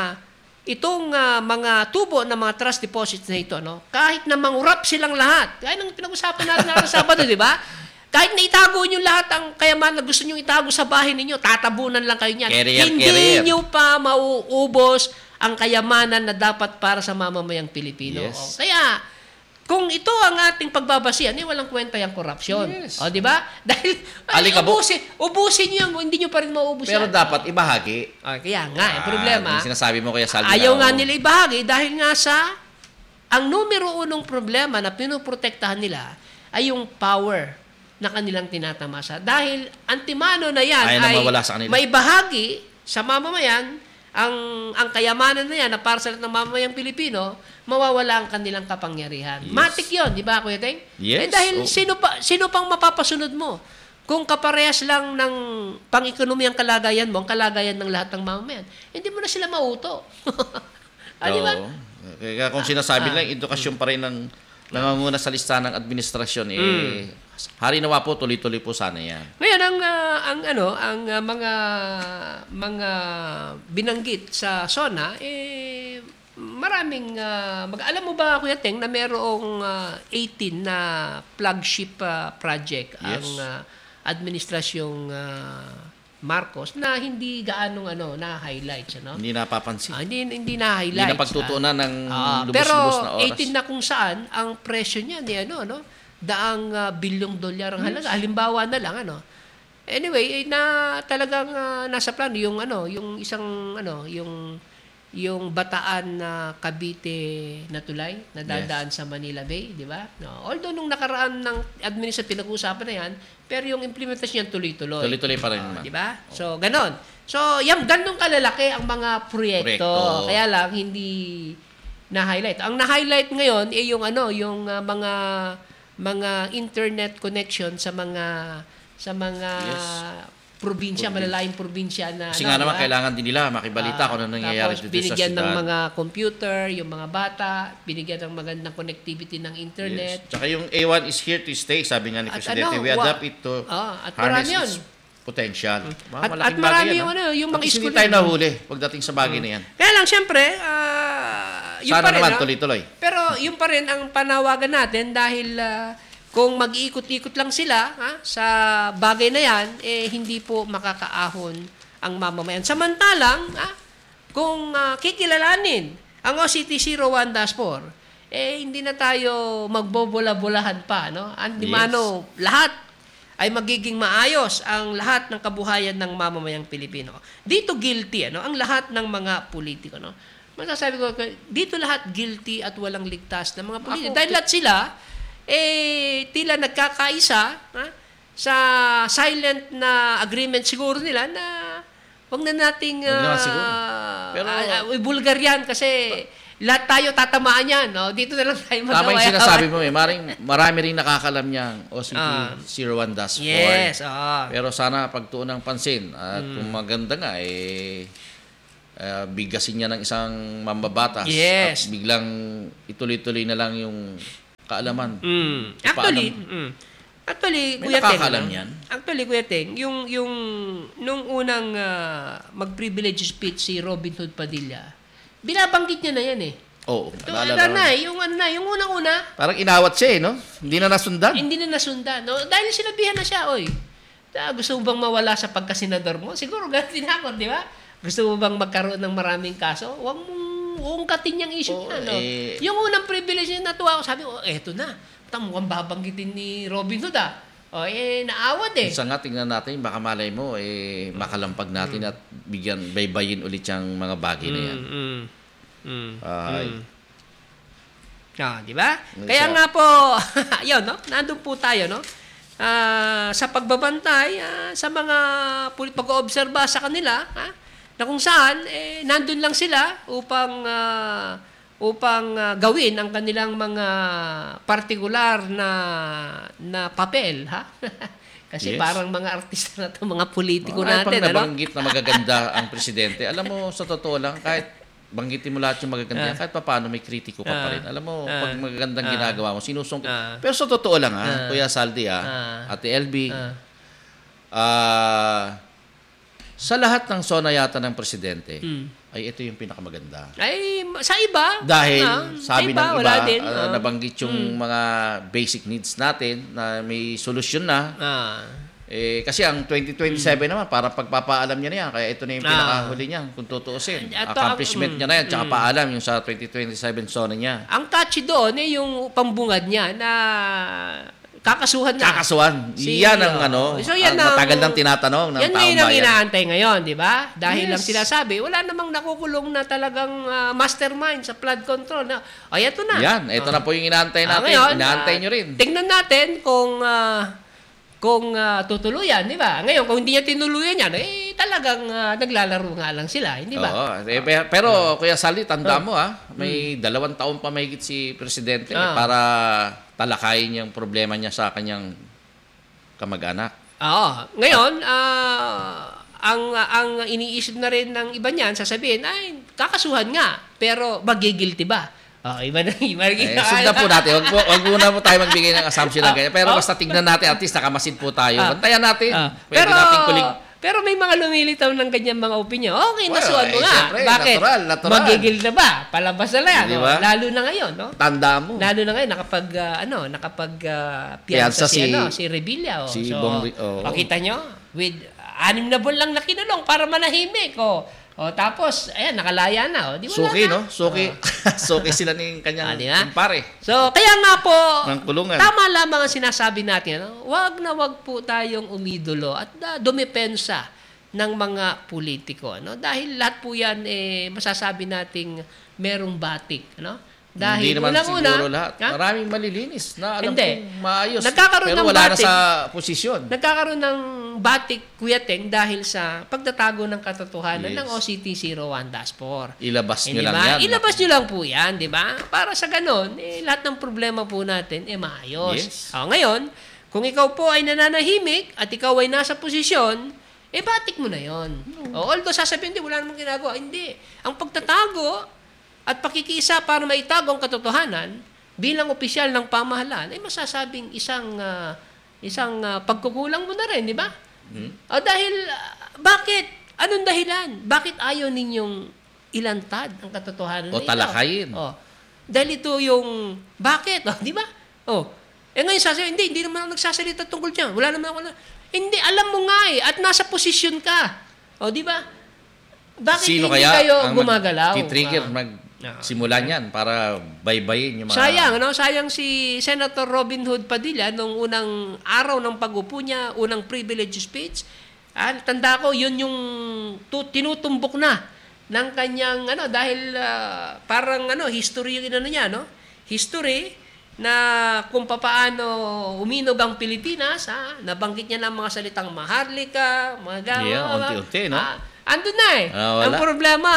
itong ah, mga tubo ng mga trust deposits na ito, no, kahit na mangurap silang lahat, kaya nang pinag-usapan natin na Sabado, di ba? Kahit na itago nyo lahat ang kayaman na gusto nyo itago sa bahay ninyo, tatabunan lang kayo niyan. Carrier, Hindi carrier. nyo pa mauubos ang kayamanan na dapat para sa mamamayang Pilipino. Yes. O, kaya, kung ito ang ating pagbabasihan, eh, walang kwenta yung korupsyon. Yes. O, di ba? Dahil, ay, Alikabok. ubusin, ubusin nyo yan, hindi nyo pa rin mauubos Pero yan. dapat ibahagi. Ah, kaya nga, ang problema, Ah, yung sinasabi mo kaya Saldi. ayaw na, nga oh, nila ibahagi dahil nga sa ang numero unong problema na pinuprotektahan nila ay yung power na kanilang tinatamasa. Dahil antimano na yan Ayaw na ay mawala sa kanila. may bahagi sa mamamayan, ang ang kayamanan na yan na para sa lahat ng mamamayang Pilipino, mawawala ang kanilang kapangyarihan. Yes. Matik yun, di ba, Kuya Teng? Eh Yes. dahil Oh. sino, pa, sino pang mapapasunod mo? Kung kaparehas lang ng pang-ekonomiyang kalagayan mo, ang kalagayan ng lahat ng mamamayan, hindi mo na sila mauto. ah, di ba? Oo. Kaya kung sinasabi Ah. lang, edukasyon pa rin ng nangunguna sa listahan ng administrasyon, eh, Mm. hari nawa po, tuloy-tuloy po sana yan. Ngayon ang ah, ang ano, ang ah, mga mga binanggit sa SONA eh maraming ah, mag alam mo ba Kuya Teng na mayroong ah, eighteen na flagship ah, project ang Yes. ah, administrasyong ah, Marcos na hindi gaanong ano na-highlights ano. Hindi napapansin. Ah, hindi hindi Hindi na-highlights. na pagtutunan ng Ah, lubos-lubos pero na oras. eighteen na kung saan ang presyo niya ni ano no, daang ah, bilyong dolyar ang halaga. Halimbawa na lang ano. Anyway, eh, na talagang ah, nasa plano yung ano, yung isang ano, yung yung Bataan na Cavite na tulay na dadaan sa Manila Bay, di ba? No. Although nung nakaraan ng administrative pinag-uusapan na yan, pero yung implementation niyan tuloy-tuloy. Tuloy-tuloy pa rin Ah, naman. di ba? So, ganon. So, yan, ganun kalalaki ang mga proyekto. Proyekto. Kaya lang, hindi na-highlight. Ang na-highlight ngayon, ay yung ano, yung ah, mga mga internet connection sa mga sa mga Yes. probinsya, malalayong probinsya na Kasi ano, nga naman, diba? kailangan din nila Ah, makibalita kung ano nangyayari tapos dito sa binigyan ng syudad. mga computer, yung mga bata, binigyan ng magandang connectivity ng internet. Yes. Tsaka yung A one is here to stay, sabi nga ni At Presidente. ano, We wa- adapt it to Ah, at harness marami yun. its potential. Mga At- at malaking marami bagay yan, yung ah. ano, yung mga At least school hindi tayo yun. nahuli pagdating sa bagay na yan. Kaya lang, syempre, ah, yun Sana pa rin, naman, no? tuloy-tuloy. Pero yun pa rin ang panawagan natin dahil ah, kung mag-iikot-ikot lang sila ha, sa bagay na yan, eh hindi po makakaahon ang mamamayan. Samantalang, ah, kung ah, kikilalanin ang O C T zero one dash four, eh hindi na tayo magbobola-bolahan pa. No? Andi Yes. mano, lahat ay magiging maayos ang lahat ng kabuhayan ng mamamayang Pilipino. Dito guilty ano ang lahat ng mga politiko no. Masasabi ko dito lahat guilty at walang ligtas ng mga politiko. Dahil lahat sila eh tila nagkakaisa ha, sa silent na agreement siguro nila na wag na nating Wag naman uh, siguro. Pero uh, vulgar yan kasi lahat tayo tatamaan yan. No? Dito na lang tayo magawa. Tama yung sinasabi mo eh. Maring, marami rin nakakalam niyang O C T Ah. zero one dash four. Yes. oo. Pero sana pagtuon ng pansin at kung maganda nga eh ah, bigasin niya ng isang mambabatas Yes. at biglang ituloy-tuloy na lang yung kaalaman. Mm. E, Actually, paano? mm. Actually, May Kuya Teng, nakakalam ano? yan. Actually, Kuya Teng, yung, yung, nung unang ah, mag-privilege speech si Robin Hood Padilla, binabanggit niya na yan eh. Oo. Ito, naalala ano ko. na, eh, yung ano na, yung unang-una, Parang inawat siya eh, no? Hindi na nasundan. hindi na nasundan. No? Dahil sinabihan na siya, oy, ah, gusto mo bang mawala sa pagkasenador mo? Siguro ganun din ako, di ba? Gusto mo bang magkaroon ng maraming kaso? Huwag mong uungkatin yung issue Oo, niya. No? eh. Yung unang privilege niya, natuwa ako. Sabi ko, oh, eto na. Ito, mukhang babanggitin ni Robin Hood ah. O, eh, naawad eh. Sa nga, tingnan natin, baka malay mo, eh, makalampag natin at bigyan, baybayin ulit yung mga bagay na yan. Mm, mm, Ay. mm. Ah, di ba? Ano Kaya siya? nga po, yun, no? Nandun po tayo, no? Ah, sa pagbabantay, ah, sa mga pul- pag-oobserba sa kanila, ha? Na kung saan, eh, nandun lang sila upang ah, upang ah, gawin ang kanilang mga partikular na na papel, ha? Kasi Yes. parang mga artista na 'to, mga politiko Ay, natin, pag ano? nabanggit na magaganda ang presidente, alam mo, sa totoo lang, kahit banggitin mo lahat yung magaganda, kahit pa paano may kritiko ka pa rin. Alam mo, Ah. pag magagandang ginagawa mo, sinusungkit. Ah. Pero sa totoo lang, ha, Ah. Kuya Saldi, ha, Ah. Ate L B, Ah. ah, sa lahat ng sona yata ng presidente, Hmm. ay ito yung pinakamaganda. Ay, sa iba. Dahil ah, sabi sa ng iba, wala din. ah, ah. Hmm. nabanggit yung mga basic needs natin na may solusyon na. Ah. Eh, kasi ang twenty twenty-seven naman, para pagpapaalam niya na yan. Kaya ito na yung Ah. pinakahuli niya, kung tutuusin. Ito, Accomplishment mm, niya na yan, tsaka paalam yung sa twenty twenty-seven zona niya. Ang touchy doon eh yung pambungad niya na kakasuhan na. Kakasuhan. Si- yan ang oh. ano, So, yan ang ang- matagal nang tinatanong ng Yan taong ngayon ang bayan. inaantay ngayon, di ba? Dahil Yes. lang sinasabi, wala namang nakukulong na talagang ah, mastermind sa flood control. Na, ay, ito na. Yan, ito na po yung inaantay Ah, natin. ngayon, inaantay ah, nyo rin. Tingnan natin kung ah, kung ah, tutuluyan, di ba? Ngayon, kung hindi niya tinuluyan yan, eh talagang ah, naglalaro nga lang sila, hindi ba? Oo. Eh, pe- pero, Kuya Sally, tanda mo ha, may dalawang taon pa mahigit si Presidente eh, Ah. para talakayin yung problema niya sa kanyang kamag-anak. Oo. Ngayon, ah, ang ang iniisip na rin ng iba niyan, sasabihin, ay, kakasuhan nga, pero magigilty ba? Oh, iba na, iba na. Eh, sundan po natin. Wag, po, wag muna po tayo magbigay ng assumption na ganyan. Pero Oh. basta tignan natin, at least nakamasid po tayo. Ah. Bantayan natin. Ah, Pwede pero, natin kuling. pero may mga lumilitaw ng ganyan mga opinion. Okay, Well, nasuhan mo eh, nga. syempre, Bakit? natural, natural. Magigil na ba? Palabas na yan. Di no? ba? Lalo na ngayon, no? Tanda mo. Lalo na ngayon, nakapag, ah, ano, nakapag uh, Piyansa si, si- ano, si Revilla. Oh. si so, Bong Re- oh. pakita nyo, with anim na buwan lang na kinulong para manahimik. Oh. Oh, tapos, ayan, nakalaya na. Oh. Di wala Suki, na. no? Suki. Suki sila ng kanyang Ah, di ba? kumpare. So, kaya nga po, Ng kulungan. tama lamang ang sinasabi natin. Ano? Wag na wag po tayong umidolo at uh, dumepensa ng mga politiko. Ano? Dahil lahat po yan, eh, masasabi nating merong batik. Ano? Dahil Hindi naman unang-una, siguro lahat. ha? Maraming malilinis na alam Hindi. kong maayos. Nagkakaroon pero ng wala batik. na sa posisyon. Nagkakaroon ng batik, Kuya Teng, dahil sa pagtatago ng katotohanan Yes. ng O C T zero one dash four. Ilabas Eh, nyo di lang ba? yan. Ilabas nyo lang po yan, di ba? Para sa ganon, eh, lahat ng problema po natin, eh, maayos. Yes. O, ngayon, kung ikaw po ay nananahimik at ikaw ay nasa posisyon, eh, batik mo na yon. O, although sasabihin, hindi, wala namang ginagawa. Hindi. Ang pagtatago at pakikiisa para maitago ang katotohanan bilang opisyal ng pamahalaan, ay masasabing isang ah, isang ah, pagkukulang mo na rin, di ba? O dahil, ah, bakit? Anong dahilan? Bakit ayaw ninyong ilantad ang katotohanan O na ito? talakayin. O, dahil ito yung, bakit? O, di ba? O, eh ngayon sasabihin, hindi, hindi naman ako nagsasalita tungkol dyan. Wala naman ako. na- Hindi, alam mo nga eh, at nasa posisyon ka. O, di ba? Bakit Sino hindi kaya kayo ang gumagalaw? mag-trigger, Ah. mag Ah. simulan yan para baybayin yung mga... Sayang, ano? Sayang si Senator Robin Hood Padilla nung unang araw ng pag-upo niya, unang privilege speech. Ah, tanda ko, yun yung tu- tinutumbok na ng kanyang, ano, dahil ah, parang, ano, history yung ano niya, no? History na kung papaano uminog ang Pilipinas, ha? Nabanggit niya ng mga salitang maharlika, mga gano'n. Yeah, unti-unti, no? Ah, andun na eh. Ah, ang wala. problema,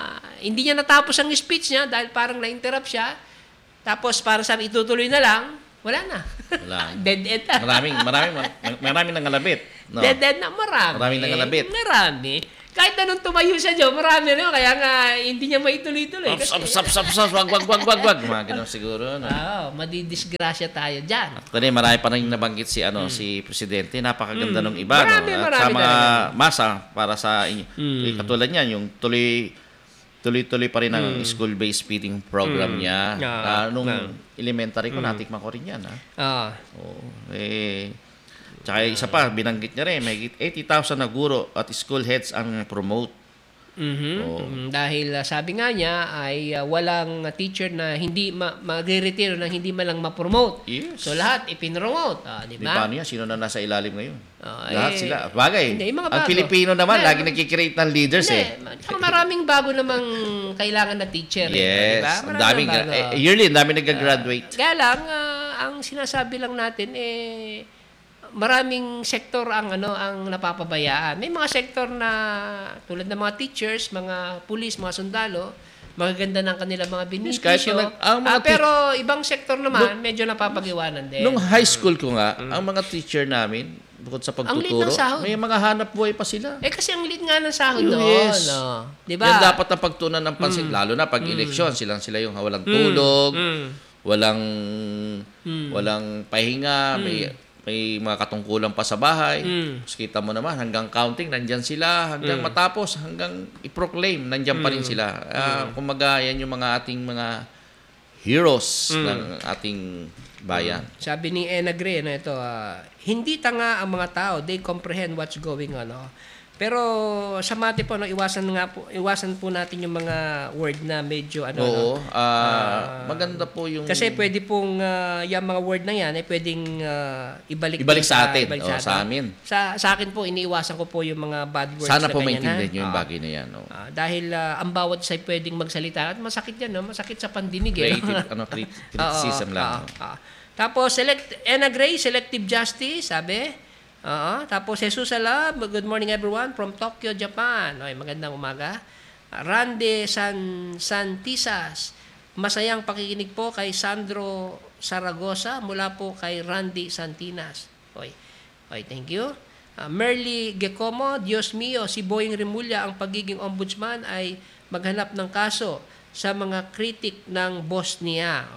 hindi niya natapos ang speech niya dahil parang na-interrupt siya. Tapos para sabi, itutuloy na lang, wala na. Wala. Dead end na. Maraming, maraming, maraming nangalabit. No? Dead end na, marami. Maraming nangalabit. Marami. Kahit anong tumayo siya dyan, marami na. Kaya nga, hindi niya maituloy-tuloy. Up, up, up, up, up, wag, wag, wag, wag, wag. Mga ganun siguro. No? Oo, madidisgrasya tayo dyan. Actually, marami pa rin nabanggit si ano si presidente. Napakaganda nung iba. Marami, no? At marami sa mga talaga. masa para sa inyo. Eh, katulad niyan, yung tuloy tuloy-tuloy pa rin ang school-based feeding program niya. Ah, Ah, nung ah. elementary ko, natikman ko rin yan. Ha? Oo. Oo. Eh, tsaka isa pa, binanggit niya rin, may eighty thousand na guro at school heads ang promote. Mhm. Oo. Mm, dahil ah, sabi nga niya ay ah, walang ah, teacher na hindi ma- magre-retiro na hindi man lang ma-promote. Yes. So lahat ipinromote, ah, di Di ba? paano yan? Sino na nasa ilalim ngayon? Ah, Lahat eh, sila. Bagay. hindi, yung mga Ang bago. Pilipino naman, Hindi, lagi mga- nagkikreate ng leaders Hindi, eh. ma- tsaka maraming bago namang kailangan na teacher. eh, Yes. di ba? Ang Maraming daming, bago. eh, yearly, ang daming nag-graduate. Kaya lang, ah, ang sinasabi lang natin, eh, maraming sektor ang ano ang napapabayaan. May mga sektor na tulad ng mga teachers, mga pulis, mga sundalo, magaganda ng kanilang mga Yes, kahit benepisyo. na nag- ang mga Ah, pero ibang sektor naman, medyo napapag-iwanan din. Nung high school ko nga, ang mga teacher namin, bukod sa Mm. Ang liit ng pagtuturo, sahod. may mga hanap buhay pa sila. eh kasi ang liit nga ng sahod Oh, doon. yes. No? Di ba? Yan dapat ang pagtunan ng pansin, lalo na pag eleksyon, silang sila yung walang tulog, Mm. walang walang pahinga, may may mga katungkulan pa sa bahay. Mm. Tapos kita mo naman, hanggang counting, nandyan sila. Hanggang matapos, hanggang i-proclaim, nandyan pa rin sila. Ah, kumaga, yan yung mga ating mga heroes ng ating bayan. Sabi ni Ena Gray na ito, ah, hindi tanga ang mga tao, they comprehend what's going on. Oh. Pero sa mati po, no, iwasan nga po, iwasan po natin yung mga word na medyo ano. Oo. no? ah, maganda po yung... Kasi pwede pong ah, yung mga word na yan, eh, pwedeng ah, ibalik, Ibalik din sa atin. ibalik O, sa amin. Sa, sa akin po, iniiwasan ko po yung mga bad words Sana na po ganyan, maintindihan ha? nyo yung Ah. bagay na yan. Oh. Ah, dahil ah, ang bawat isa ay pwedeng magsalita at masakit yan, no? Masakit sa pandinig. Eh. Creative, ano, crit- criticism Oo, lang. oo, no? oo. Tapos, select, Ena Gray, selective justice, sabi. Oo. Tapos, Jesus Alab, good morning everyone from Tokyo, Japan. Okay, magandang umaga. Uh, Rande San Santisas, masayang pakikinig po kay Sandro Saragosa mula po kay Randy Santinas. Okay, okay thank you. Uh, Merly Gecomo, Diyos mio, si Boying Remulla ang pagiging ombudsman ay maghanap ng kaso sa mga kritik ng boss niya.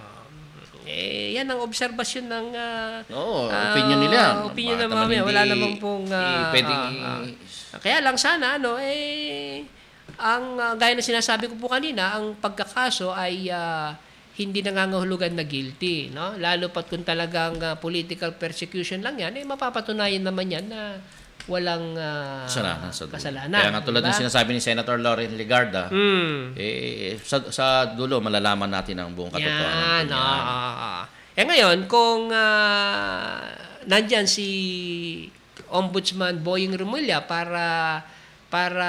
Eh, yan ang obserbasyon ng ah, Oo, ah, opinion nila. opinion Bakit ng naman mamaya. hindi Wala namang pong ah, i- pwedeng ah, i- ah. Kaya lang sana ano eh ang ah, gaya na sinasabi ko po kanina, ang pagkakaso ay ah, hindi nangangahulugan na guilty, no? Lalo pat kung talagang ah, political persecution lang yan, eh mapapatunayan naman yan na walang ah, kasalanan sa dulo. kasalanan, Kaya nga tulad diba? ng sinasabi ni Senator Lauren Legarda, Hmm. eh, sa, sa dulo, malalaman natin ang buong katotohanan. Yan, po ah, niyan. ah, ah. Eh ngayon, kung ah, nandyan si Ombudsman Boying Remulla para para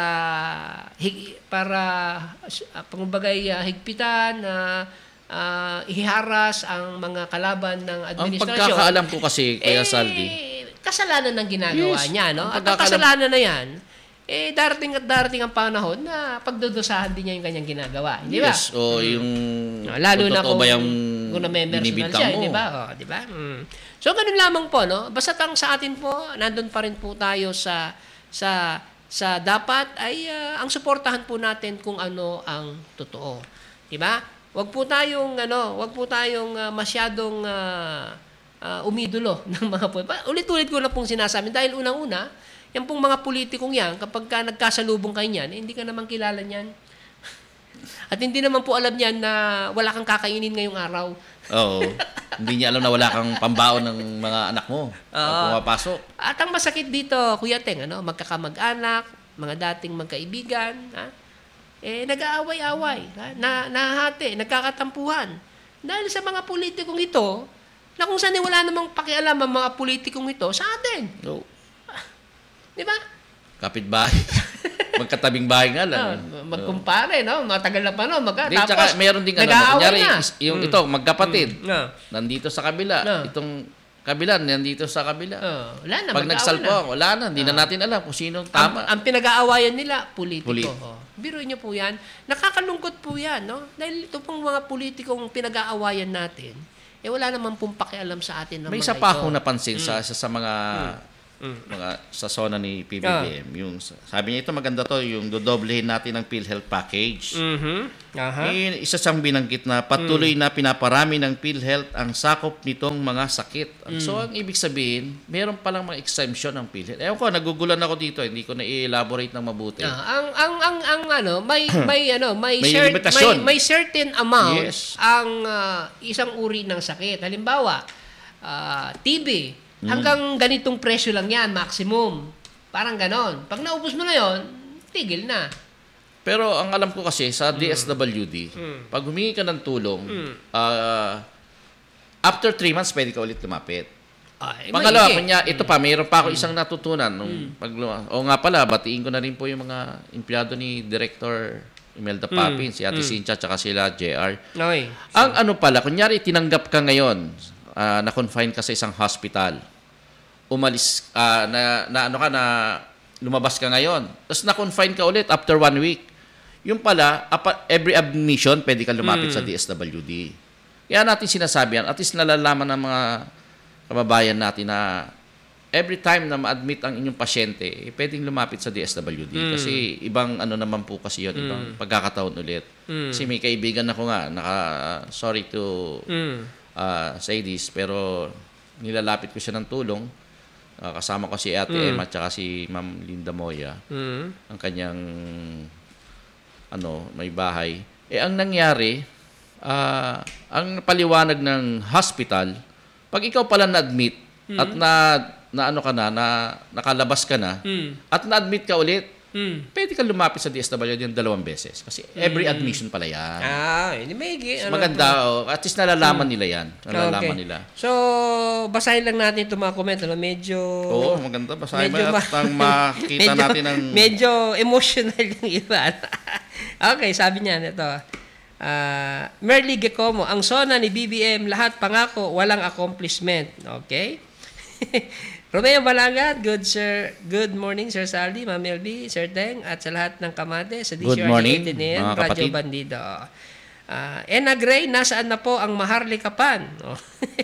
hig, para uh, pangbagay uh, higpitan na uh, iharas ang mga kalaban ng Ang administrasyon. pagkakaalam ko kasi, Kuya eh, Saldi, kasalanan ng ginagawa Yes, niya, no? ang At ang pagkakaalam- kasalanan na yan, eh darating at darating ang panahon na pagdudusahan din niya yung kanyang ginagawa, di ba? yes, o yung No, lalo kung na totoo kung, ba yung kung na-personal binibintang siya, mo. di ba? Oh, di ba? Mm. So, ganun lamang po, no? Basta tang sa atin po, nandun pa rin po tayo sa sa sa dapat ay ah, ang suportahan po natin kung ano ang totoo. Di ba? Wag po tayong ano, wag po tayong ah, masyadong ah, ah, umidulo ng mga po. Ulit-ulit ko na pong sinasabi dahil unang-una, yan pong mga politikong yan, kapag ka nagkasalubong kayo niyan, eh, hindi ka naman kilala niyan. At hindi naman po alam niyan na wala kang kakainin ngayong araw. Oo. Hindi niya alam na wala kang pambaon ng mga anak mo pag Oo. pumapasok. At ang masakit dito, Kuya Teng, ano, magkakamag-anak, mga dating magkaibigan, ha? eh, nag-aaway-away, ha? na, nahahati, nagkakatampuhan. Dahil sa mga politikong ito, na kung saan eh, wala namang pakialam ang mga politikong ito sa atin. No. Di ba? Kapitbahay. Magkatabing bahay nga lang. Ah, magkumpare, no? Matagal na pa, no? Magka, Di, tsaka meron ding ano, nag-aaway kunyari, na. is- yung Mm. ito, magkapatid. Mm. No. Nandito sa kabila. No. Itong kabila, nandito sa kabila. Oh, wala na, Pag mag-aaway nagsalpo, na. wala na. Hindi na natin alam kung sino Ang, tama. ang pinag-aawayan nila, politiko. Polit- Oh. Biro niyo po yan. Nakakalungkot po yan, no? Dahil ito pong mga politikong pinag-aawayan natin, eh wala naman pong pakialam sa atin ng May mga isa pa ito. akong napansin sa, sa, sa mga mga sa zona ni P B B M. Yung, sabi niya, ito maganda to, yung dodoblehin natin ng PhilHealth package. Mhm. Aha. Eh, isa siyang binanggit na patuloy na pinaparami ng PhilHealth ang sakop nitong mga sakit. So, ang ibig sabihin, meron palang mga exemption ng PhilHealth. Ewan ko, nagugulan ako dito. Hindi ko na i-elaborate ng mabuti. Ah, ang ang ang ang ano, may may ano, may May cer- limitasyon. may, may certain amount Yes. ang ah, isang uri ng sakit. Halimbawa, ah, T B, Mm. hanggang ganitong presyo lang 'yan, maximum. Parang ganon. Pag naubos mo na 'yon, tigil na. Pero ang alam ko kasi sa D S W D, Mm. pag humingi ka ng tulong, ah, after three months, pwede ka ulit lumapit. Ay, Pangalawa, maigi. kunya, ito pa, mayroon pa ako isang natutunan. Nung pag, o nga pala, batiin ko na rin po yung mga empleyado ni Director Imelda Papin, si Ate Cynthia, tsaka sila J R. Noy. Ang ano pala, kunyari, tinanggap ka ngayon, ah, na-confine ka sa isang hospital, umalis, ah, na, na ano ka, na lumabas ka ngayon, tapos na-confine ka ulit after one week. Yung pala, apa, every admission, pwede ka lumapit sa D S W D. Kaya natin sinasabi yan, at least nalalaman ng mga kababayan natin na every time na ma-admit ang inyong pasyente, eh, pwedeng lumapit sa D S W D. Kasi ibang ano naman po kasi yun, ibang pagkakataon ulit. Kasi may kaibigan ako nga, naka, sorry to Mm. uh, say this, pero nilalapit ko siya ng tulong. Uh, kasama ko si Ate Emma at saka si Ma'am Linda Moya, Mm. ang kanyang ano, may bahay. Eh, ang nangyari, ah, ang paliwanag ng hospital, pag ikaw pala na-admit at na, na ano ka na, na nakalabas ka na, Mm. at na-admit ka ulit, Mm. pwede ka lumapit sa D S W D yung dalawang beses. Kasi every admission pala yan. Ah, hindi maigi. So, Ano, maganda, oh. At least nalalaman nila yan. Nalalaman Okay. nila. So, basahin lang natin itong mga comment. Ano? Medyo... Oo, maganda. Basahin mo Medyo at ma- ang makita medyo, natin ang... Medyo emotional yung iba. Okay, sabi niya nito. Uh, Merly Gecomo, ang sona ni B B M, lahat pangako, walang accomplishment. Okay? Romeo Balangat, good sir, good morning Sir Saldi, Ma'am L B, Sir Teng, at sa lahat ng kamate sa D C R Good morning, Ateneo, mga Radyo kapatid. Bandido. Uh, Ena Gray, nasaan na po ang Maharlikapan? Oh.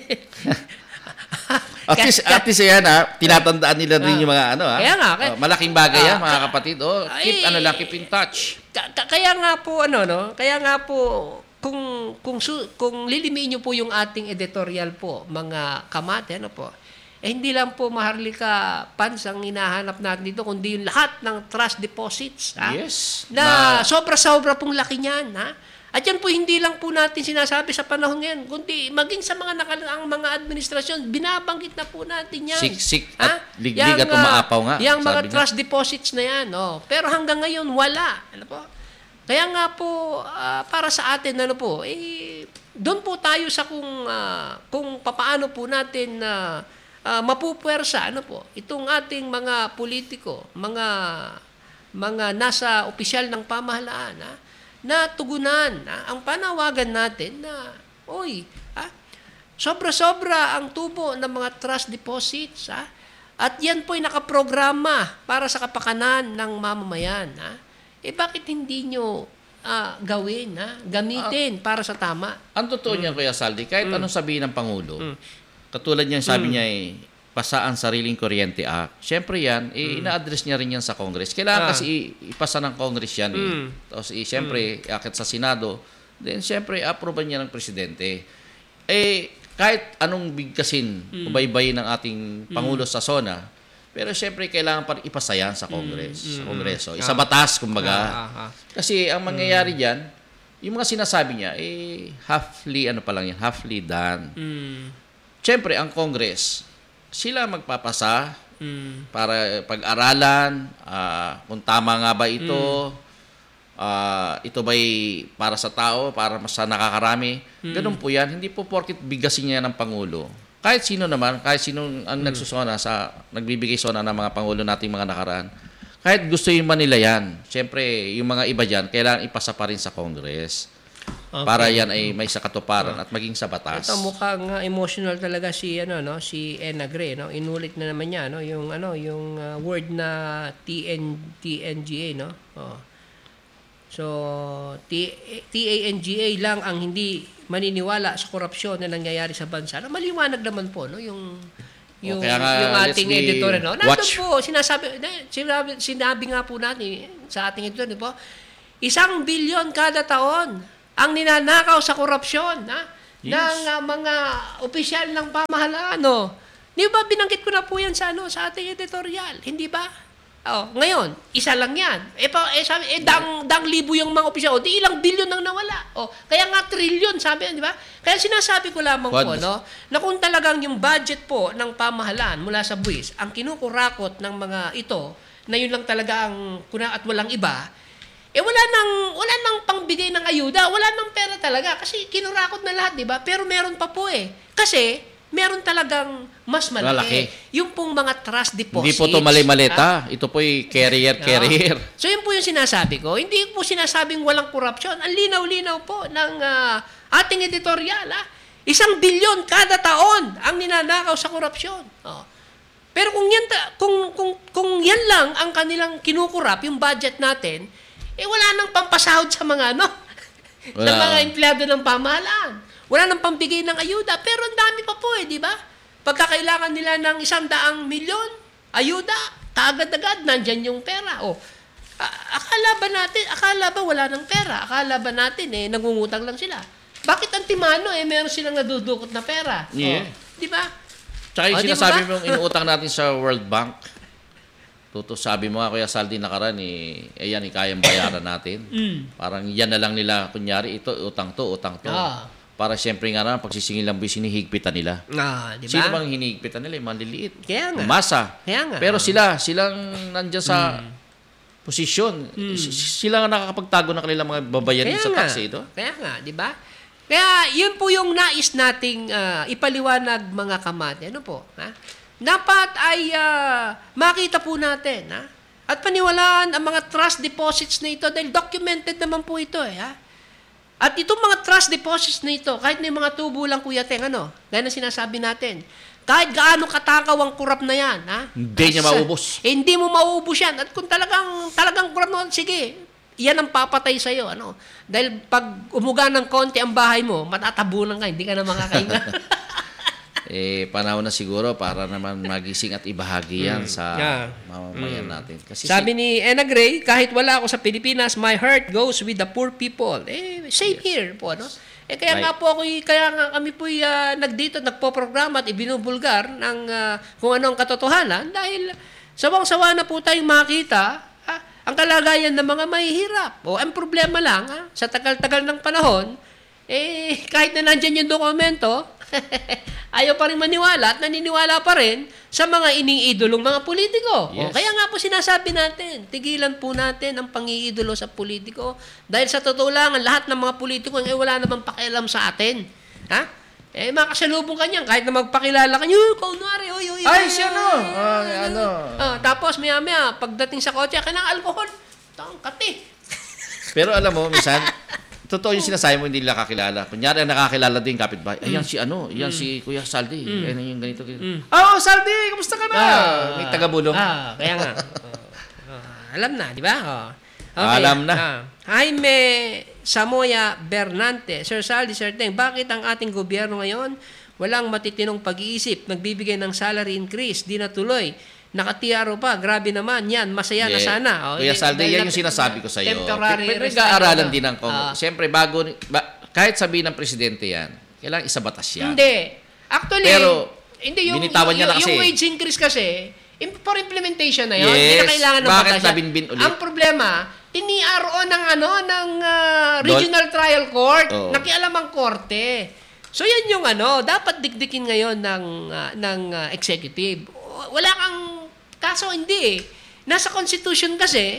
At least, at least yan, ha, tinatandaan nila rin yung mga ano, ha? Kaya nga, kaya- Oh, malaking bagay yan, Ah, mga kapatid. Oh, keep, ay- ano lang, keep in touch. Ka- ka- kaya nga po ano no, kaya nga po kung kung su- kung lilimiin niyo po yung ating editorial po, mga kamate ano po. Eh hindi lang po Maharlika Pans ang hinahanap natin dito, kundi yung lahat ng trust deposits, ha? Yes. Na, Na- sobra-sobra pong laki niyan, ha? At yan po hindi lang po natin sinasabi sa panahon ngayon, kundi maging sa mga nakalaang mga administrasyon, binabanggit na po natin yan. Siksik Ha? at liglig at Yang, ah, umaapaw nga, Yang mga sabi nga. trust deposits na yan, oh. Pero hanggang ngayon wala, ano po? Kaya nga po ah, para sa atin ano po, eh doon po tayo sa kung ah, kung papaano po natin na uh, mapupuwersa ano po, itong ating mga politiko, mga mga nasa opisyal ng pamahalaan, ha, na tugunan ha, ang panawagan natin na oy, ha, sobra-sobra ang tubo ng mga trust deposits, ha, at yan po ay nakaprograma para sa kapakanan ng mamamayan, ha. Eh bakit hindi nyo ah, gawin, ha, gamitin para sa tama? Ang totoo niya, Kuya Saldi, kahit Mm. anong sabihin ng Pangulo, katulad niyan, sabi niya, eh, pasa ang Sariling Kuryente Act. Siyempre yan, eh, ina-address niya rin yan sa Congress. Kailangan Ah. kasi i- ipasa ng Congress yan. Eh. Mm. Tapos, eh, siyempre, akit sa Senado, then siyempre, approval niya ng Presidente. Eh, kahit anong bigkasin, ubaybayin ng ating Pangulo sa SONA, pero siyempre, kailangan pa rin ipasa yan sa Congress, sa Kongreso. Isa batas, kumbaga. Ah, ah, ah. Kasi ang mangyayari diyan, yung mga sinasabi niya, eh, halfly, ano pa lang yan, halfly done. Mm. Siyempre, ang Congress, sila magpapasa Mm. para pag-aralan, ah, kung tama nga ba ito, ah, ito ba'y para sa tao, para sa nakakarami. Ganun po yan. Hindi po porkit bigasin niya ng Pangulo. Kahit sino naman, kahit sino ang nagsusona sa, nagbibigay sona ng mga Pangulo nating mga nakaraan, kahit gusto yung Manila yan, siyempre, yung mga iba dyan, kailangan ipasa pa rin sa Congress. Okay. Para yan ay may sa katuparan at maging sa batas. Ito mukhang uh, emotional talaga si ano no, si Ena Gray, no. Inulit na naman niya no yung ano, yung uh, word na T N T N G A, no. Oh. So T TANGA lang ang hindi maniniwala sa korupsyon na nangyayari sa bansa. Na maliwanag naman po no yung yung, Okay, nga, yung let's ating be editor no. Nandun watch. po sinasabi sinabi, sinabi nga po natin sa ating editor, di po. Isang bilyon kada taon ang ninanakaw sa korupsyon ha? Yes. ng uh, mga opisyal ng pamahalaan. No? Di ba binanggit ko na po yan sa, ano, sa ating editorial? Hindi ba? Oh, ngayon, isa lang yan. Eh, pa, eh, sabi, eh dang, dang libo yung mga opisyal. O, di ilang bilyon ang nawala. O, kaya nga trilyon, sabi yan, di ba? Kaya sinasabi ko lamang What? po, no, na kung talagang yung budget po ng pamahalaan mula sa buwis, ang kinukurakot ng mga ito, na yun lang talaga ang kuna at walang iba, eh wala nang wala nang pangbigay ng ayuda, wala nang pera talaga kasi kinurakot na lahat, 'di ba? Pero meron pa po eh. Kasi meron talagang mas malaki. Malaki. Yung pong mga trust deposits. Hindi po ito mali-maleta. Ito po'y carrier, carrier. So yun po yung sinasabi ko. Hindi po sinasabing walang korupsyon. Ang linaw-linaw po ng uh, ating editorial. Ah. Isang bilyon kada taon ang ninanakaw sa korupsyon. Oh. Pero kung yan, kung, kung, kung yan lang ang kanilang kinukurap, yung budget natin, eh wala nang pampasahod sa mga ano, sa Wala. mga empleyado ng pamahalaan. Wala nang pambigay ng ayuda. Pero ang dami pa po eh, di ba? Pagkakailangan nila ng isang daang milyon, ayuda, kaagad-agad, nandyan yung pera. O, a- akala ba natin, akala ba wala ng pera? Akala ba natin eh, nangungutang lang sila? Bakit antimano eh, meron silang nadudukot na pera? Yeah. O, di ba? Tsaka yung O, di sinasabi ba? mong inuutang natin sa World Bank, Tuto, sabi mo nga, Kuya Saldi nakaraan, eh, eh yan, eh, kayang bayaran natin. Parang yan na lang nila, kunyari, ito, utang to, utang to. Ah. Para siyempre nga na, pagsisingil lang buwis, hinihigpitan nila. Ah, di ba? Sino bang hinihigpitan nila? Yung maliliit. Kaya nga. Umasa. Kaya nga. Pero sila, silang nandyan sa posisyon. S- Sila nga nakakapagtago ng kanilang mga babayarin Kaya sa nga. tax eh, ito. Kaya nga, di ba? Kaya yun po yung nais nating ah, ipaliwanag mga kamate. Ano po? Ha? Dapat ay ah, makita po natin. Ha? At paniwalaan ang mga trust deposits na ito dahil documented naman po ito. Eh, ha? At itong mga trust deposits na ito, kahit may mga tubo lang, Kuya Teng, ano, gaya na sinasabi natin, kahit gaano katakaw ang kurap na yan, ha? Hindi niya Sa- maubos. eh, hindi mo maubos yan. At kung talagang, talagang kurap na, sige, yan ang papatay sa'yo, ano? Dahil pag umuga ng konti ang bahay mo, matatabunan ka, hindi ka na makakahinga. Eh, panahon na siguro para naman magising at ibahagi yan sa Yeah. mamamayan natin. Kasi Sabi ni Ena Gray, kahit wala ako sa Pilipinas, my heart goes with the poor people. Eh, same here po, ano? Eh, kaya Right. nga po ako, kaya nga kami po uh, nagdito, nagpo-programa at ibinubulgar ng uh, kung ano ang katotohanan dahil sawang-sawa na po tayong makita ah, ang kalagayan ng mga mahihirap. O, ang problema lang, ah, sa tagal-tagal ng panahon, eh, kahit na nandyan yung dokumento, ayaw pa rin maniwala at naniniwala pa rin sa mga iniidolong mga politiko. O, Yes. kaya nga po sinasabi natin, tigilan po natin ang pangiidolo sa politiko dahil sa totoo lang, ang lahat ng mga politiko eh, wala namang pakialam sa atin. Ha? Eh, makasalubong ka niyan, kahit na magpakilala ka niya, uy, kaunwari, uy, uy, Ay, uy, si ano? Ah, ano? Ah, tapos, maya-maya, pagdating sa kotse, kailangan alcohol. Tang kati. Pero alam mo, minsan, totoo yung sinasabi mo, hindi nila kakilala. Kunyari, ang nakakilala din kapitbahay. Ayan si ano, ayan si Kuya Saldi. Ayan yung ganito. ganito. Oh, Saldi, kamusta ka na? May tagabulong. Ah, kaya nga. Oh, oh, alam na, di ba? Oh. Alam na. Ah. Jaime Samoya Bernante. Sir Saldi, Sir Teng, bakit ang ating gobyerno ngayon walang matitinong pag-iisip, nagbibigay ng salary increase, di natuloy, nakatiyaro pa, grabe naman, yan, masaya na Yeah. sana. Oh, Kuya hindi- Saldi, dahil yan nat- yung sinasabi ko sa iyo. Temporary Pero arrest nag-aaralan tayo, din ng Congo. ah. Siyempre, bago, ba, kahit sabihin ng presidente yan, kailangan isabatas yan. Hindi. Actually, Pero, hindi yung, binitawan yung, niya na yung, kasi. yung wage increase kasi, im- for implementation na yun, Yes. hindi na kailangan ng Bakit batas yan. nabinbin ulit? Ang problema, tiniaro ng ano ng ah, regional trial court, Oo. nakialam ang korte. So yan yung ano, dapat dikdikin ngayon ng ah, ng ah, executive. Wala kang kaso hindi eh. Nasa constitution kasi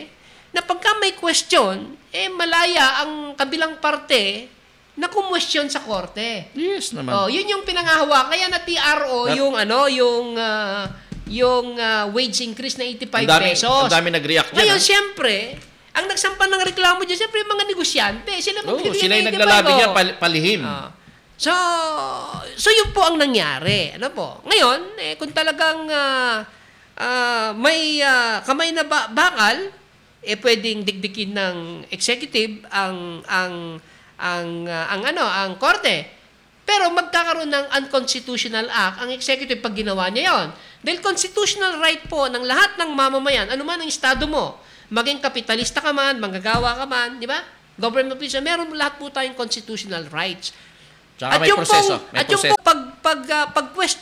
na pagka may question, eh malaya ang kabilang parte na kumwestiyon sa korte. Yes naman. Oh, yun yung pinangahawa. Kaya na T R O That- yung ano, yung ah, yung ah, wage increase na eighty-five Ang dami, pesos. ang dami nag-react dyan. Ngayon, ah. siyempre, ang nagsampan ng reklamo dyan, siyempre yung mga negosyante. Sila Oo, magbibigay sila yung ng naglalabi eighty-five, niya, oh. pal- palihim. Ah. So, so yun po ang nangyari. Ano po? Ngayon, eh, kung talagang ah, ah, may ah, kamay na ba- bakal, eh pwedeng dikdikin ng executive ang ang ang ah, ang ano, ang korte. Pero magkakaroon ng unconstitutional act ang executive pag ginawa niya 'yon. Dahil constitutional right po ng lahat ng mamamayan, ano man ang estado mo, maging kapitalista ka man, manggagawa ka man, di ba? Government official, meron lahat po tayong constitutional rights. Tsaka may yung proseso. pong- May at yung proseso. pong pag, pag, uh, pag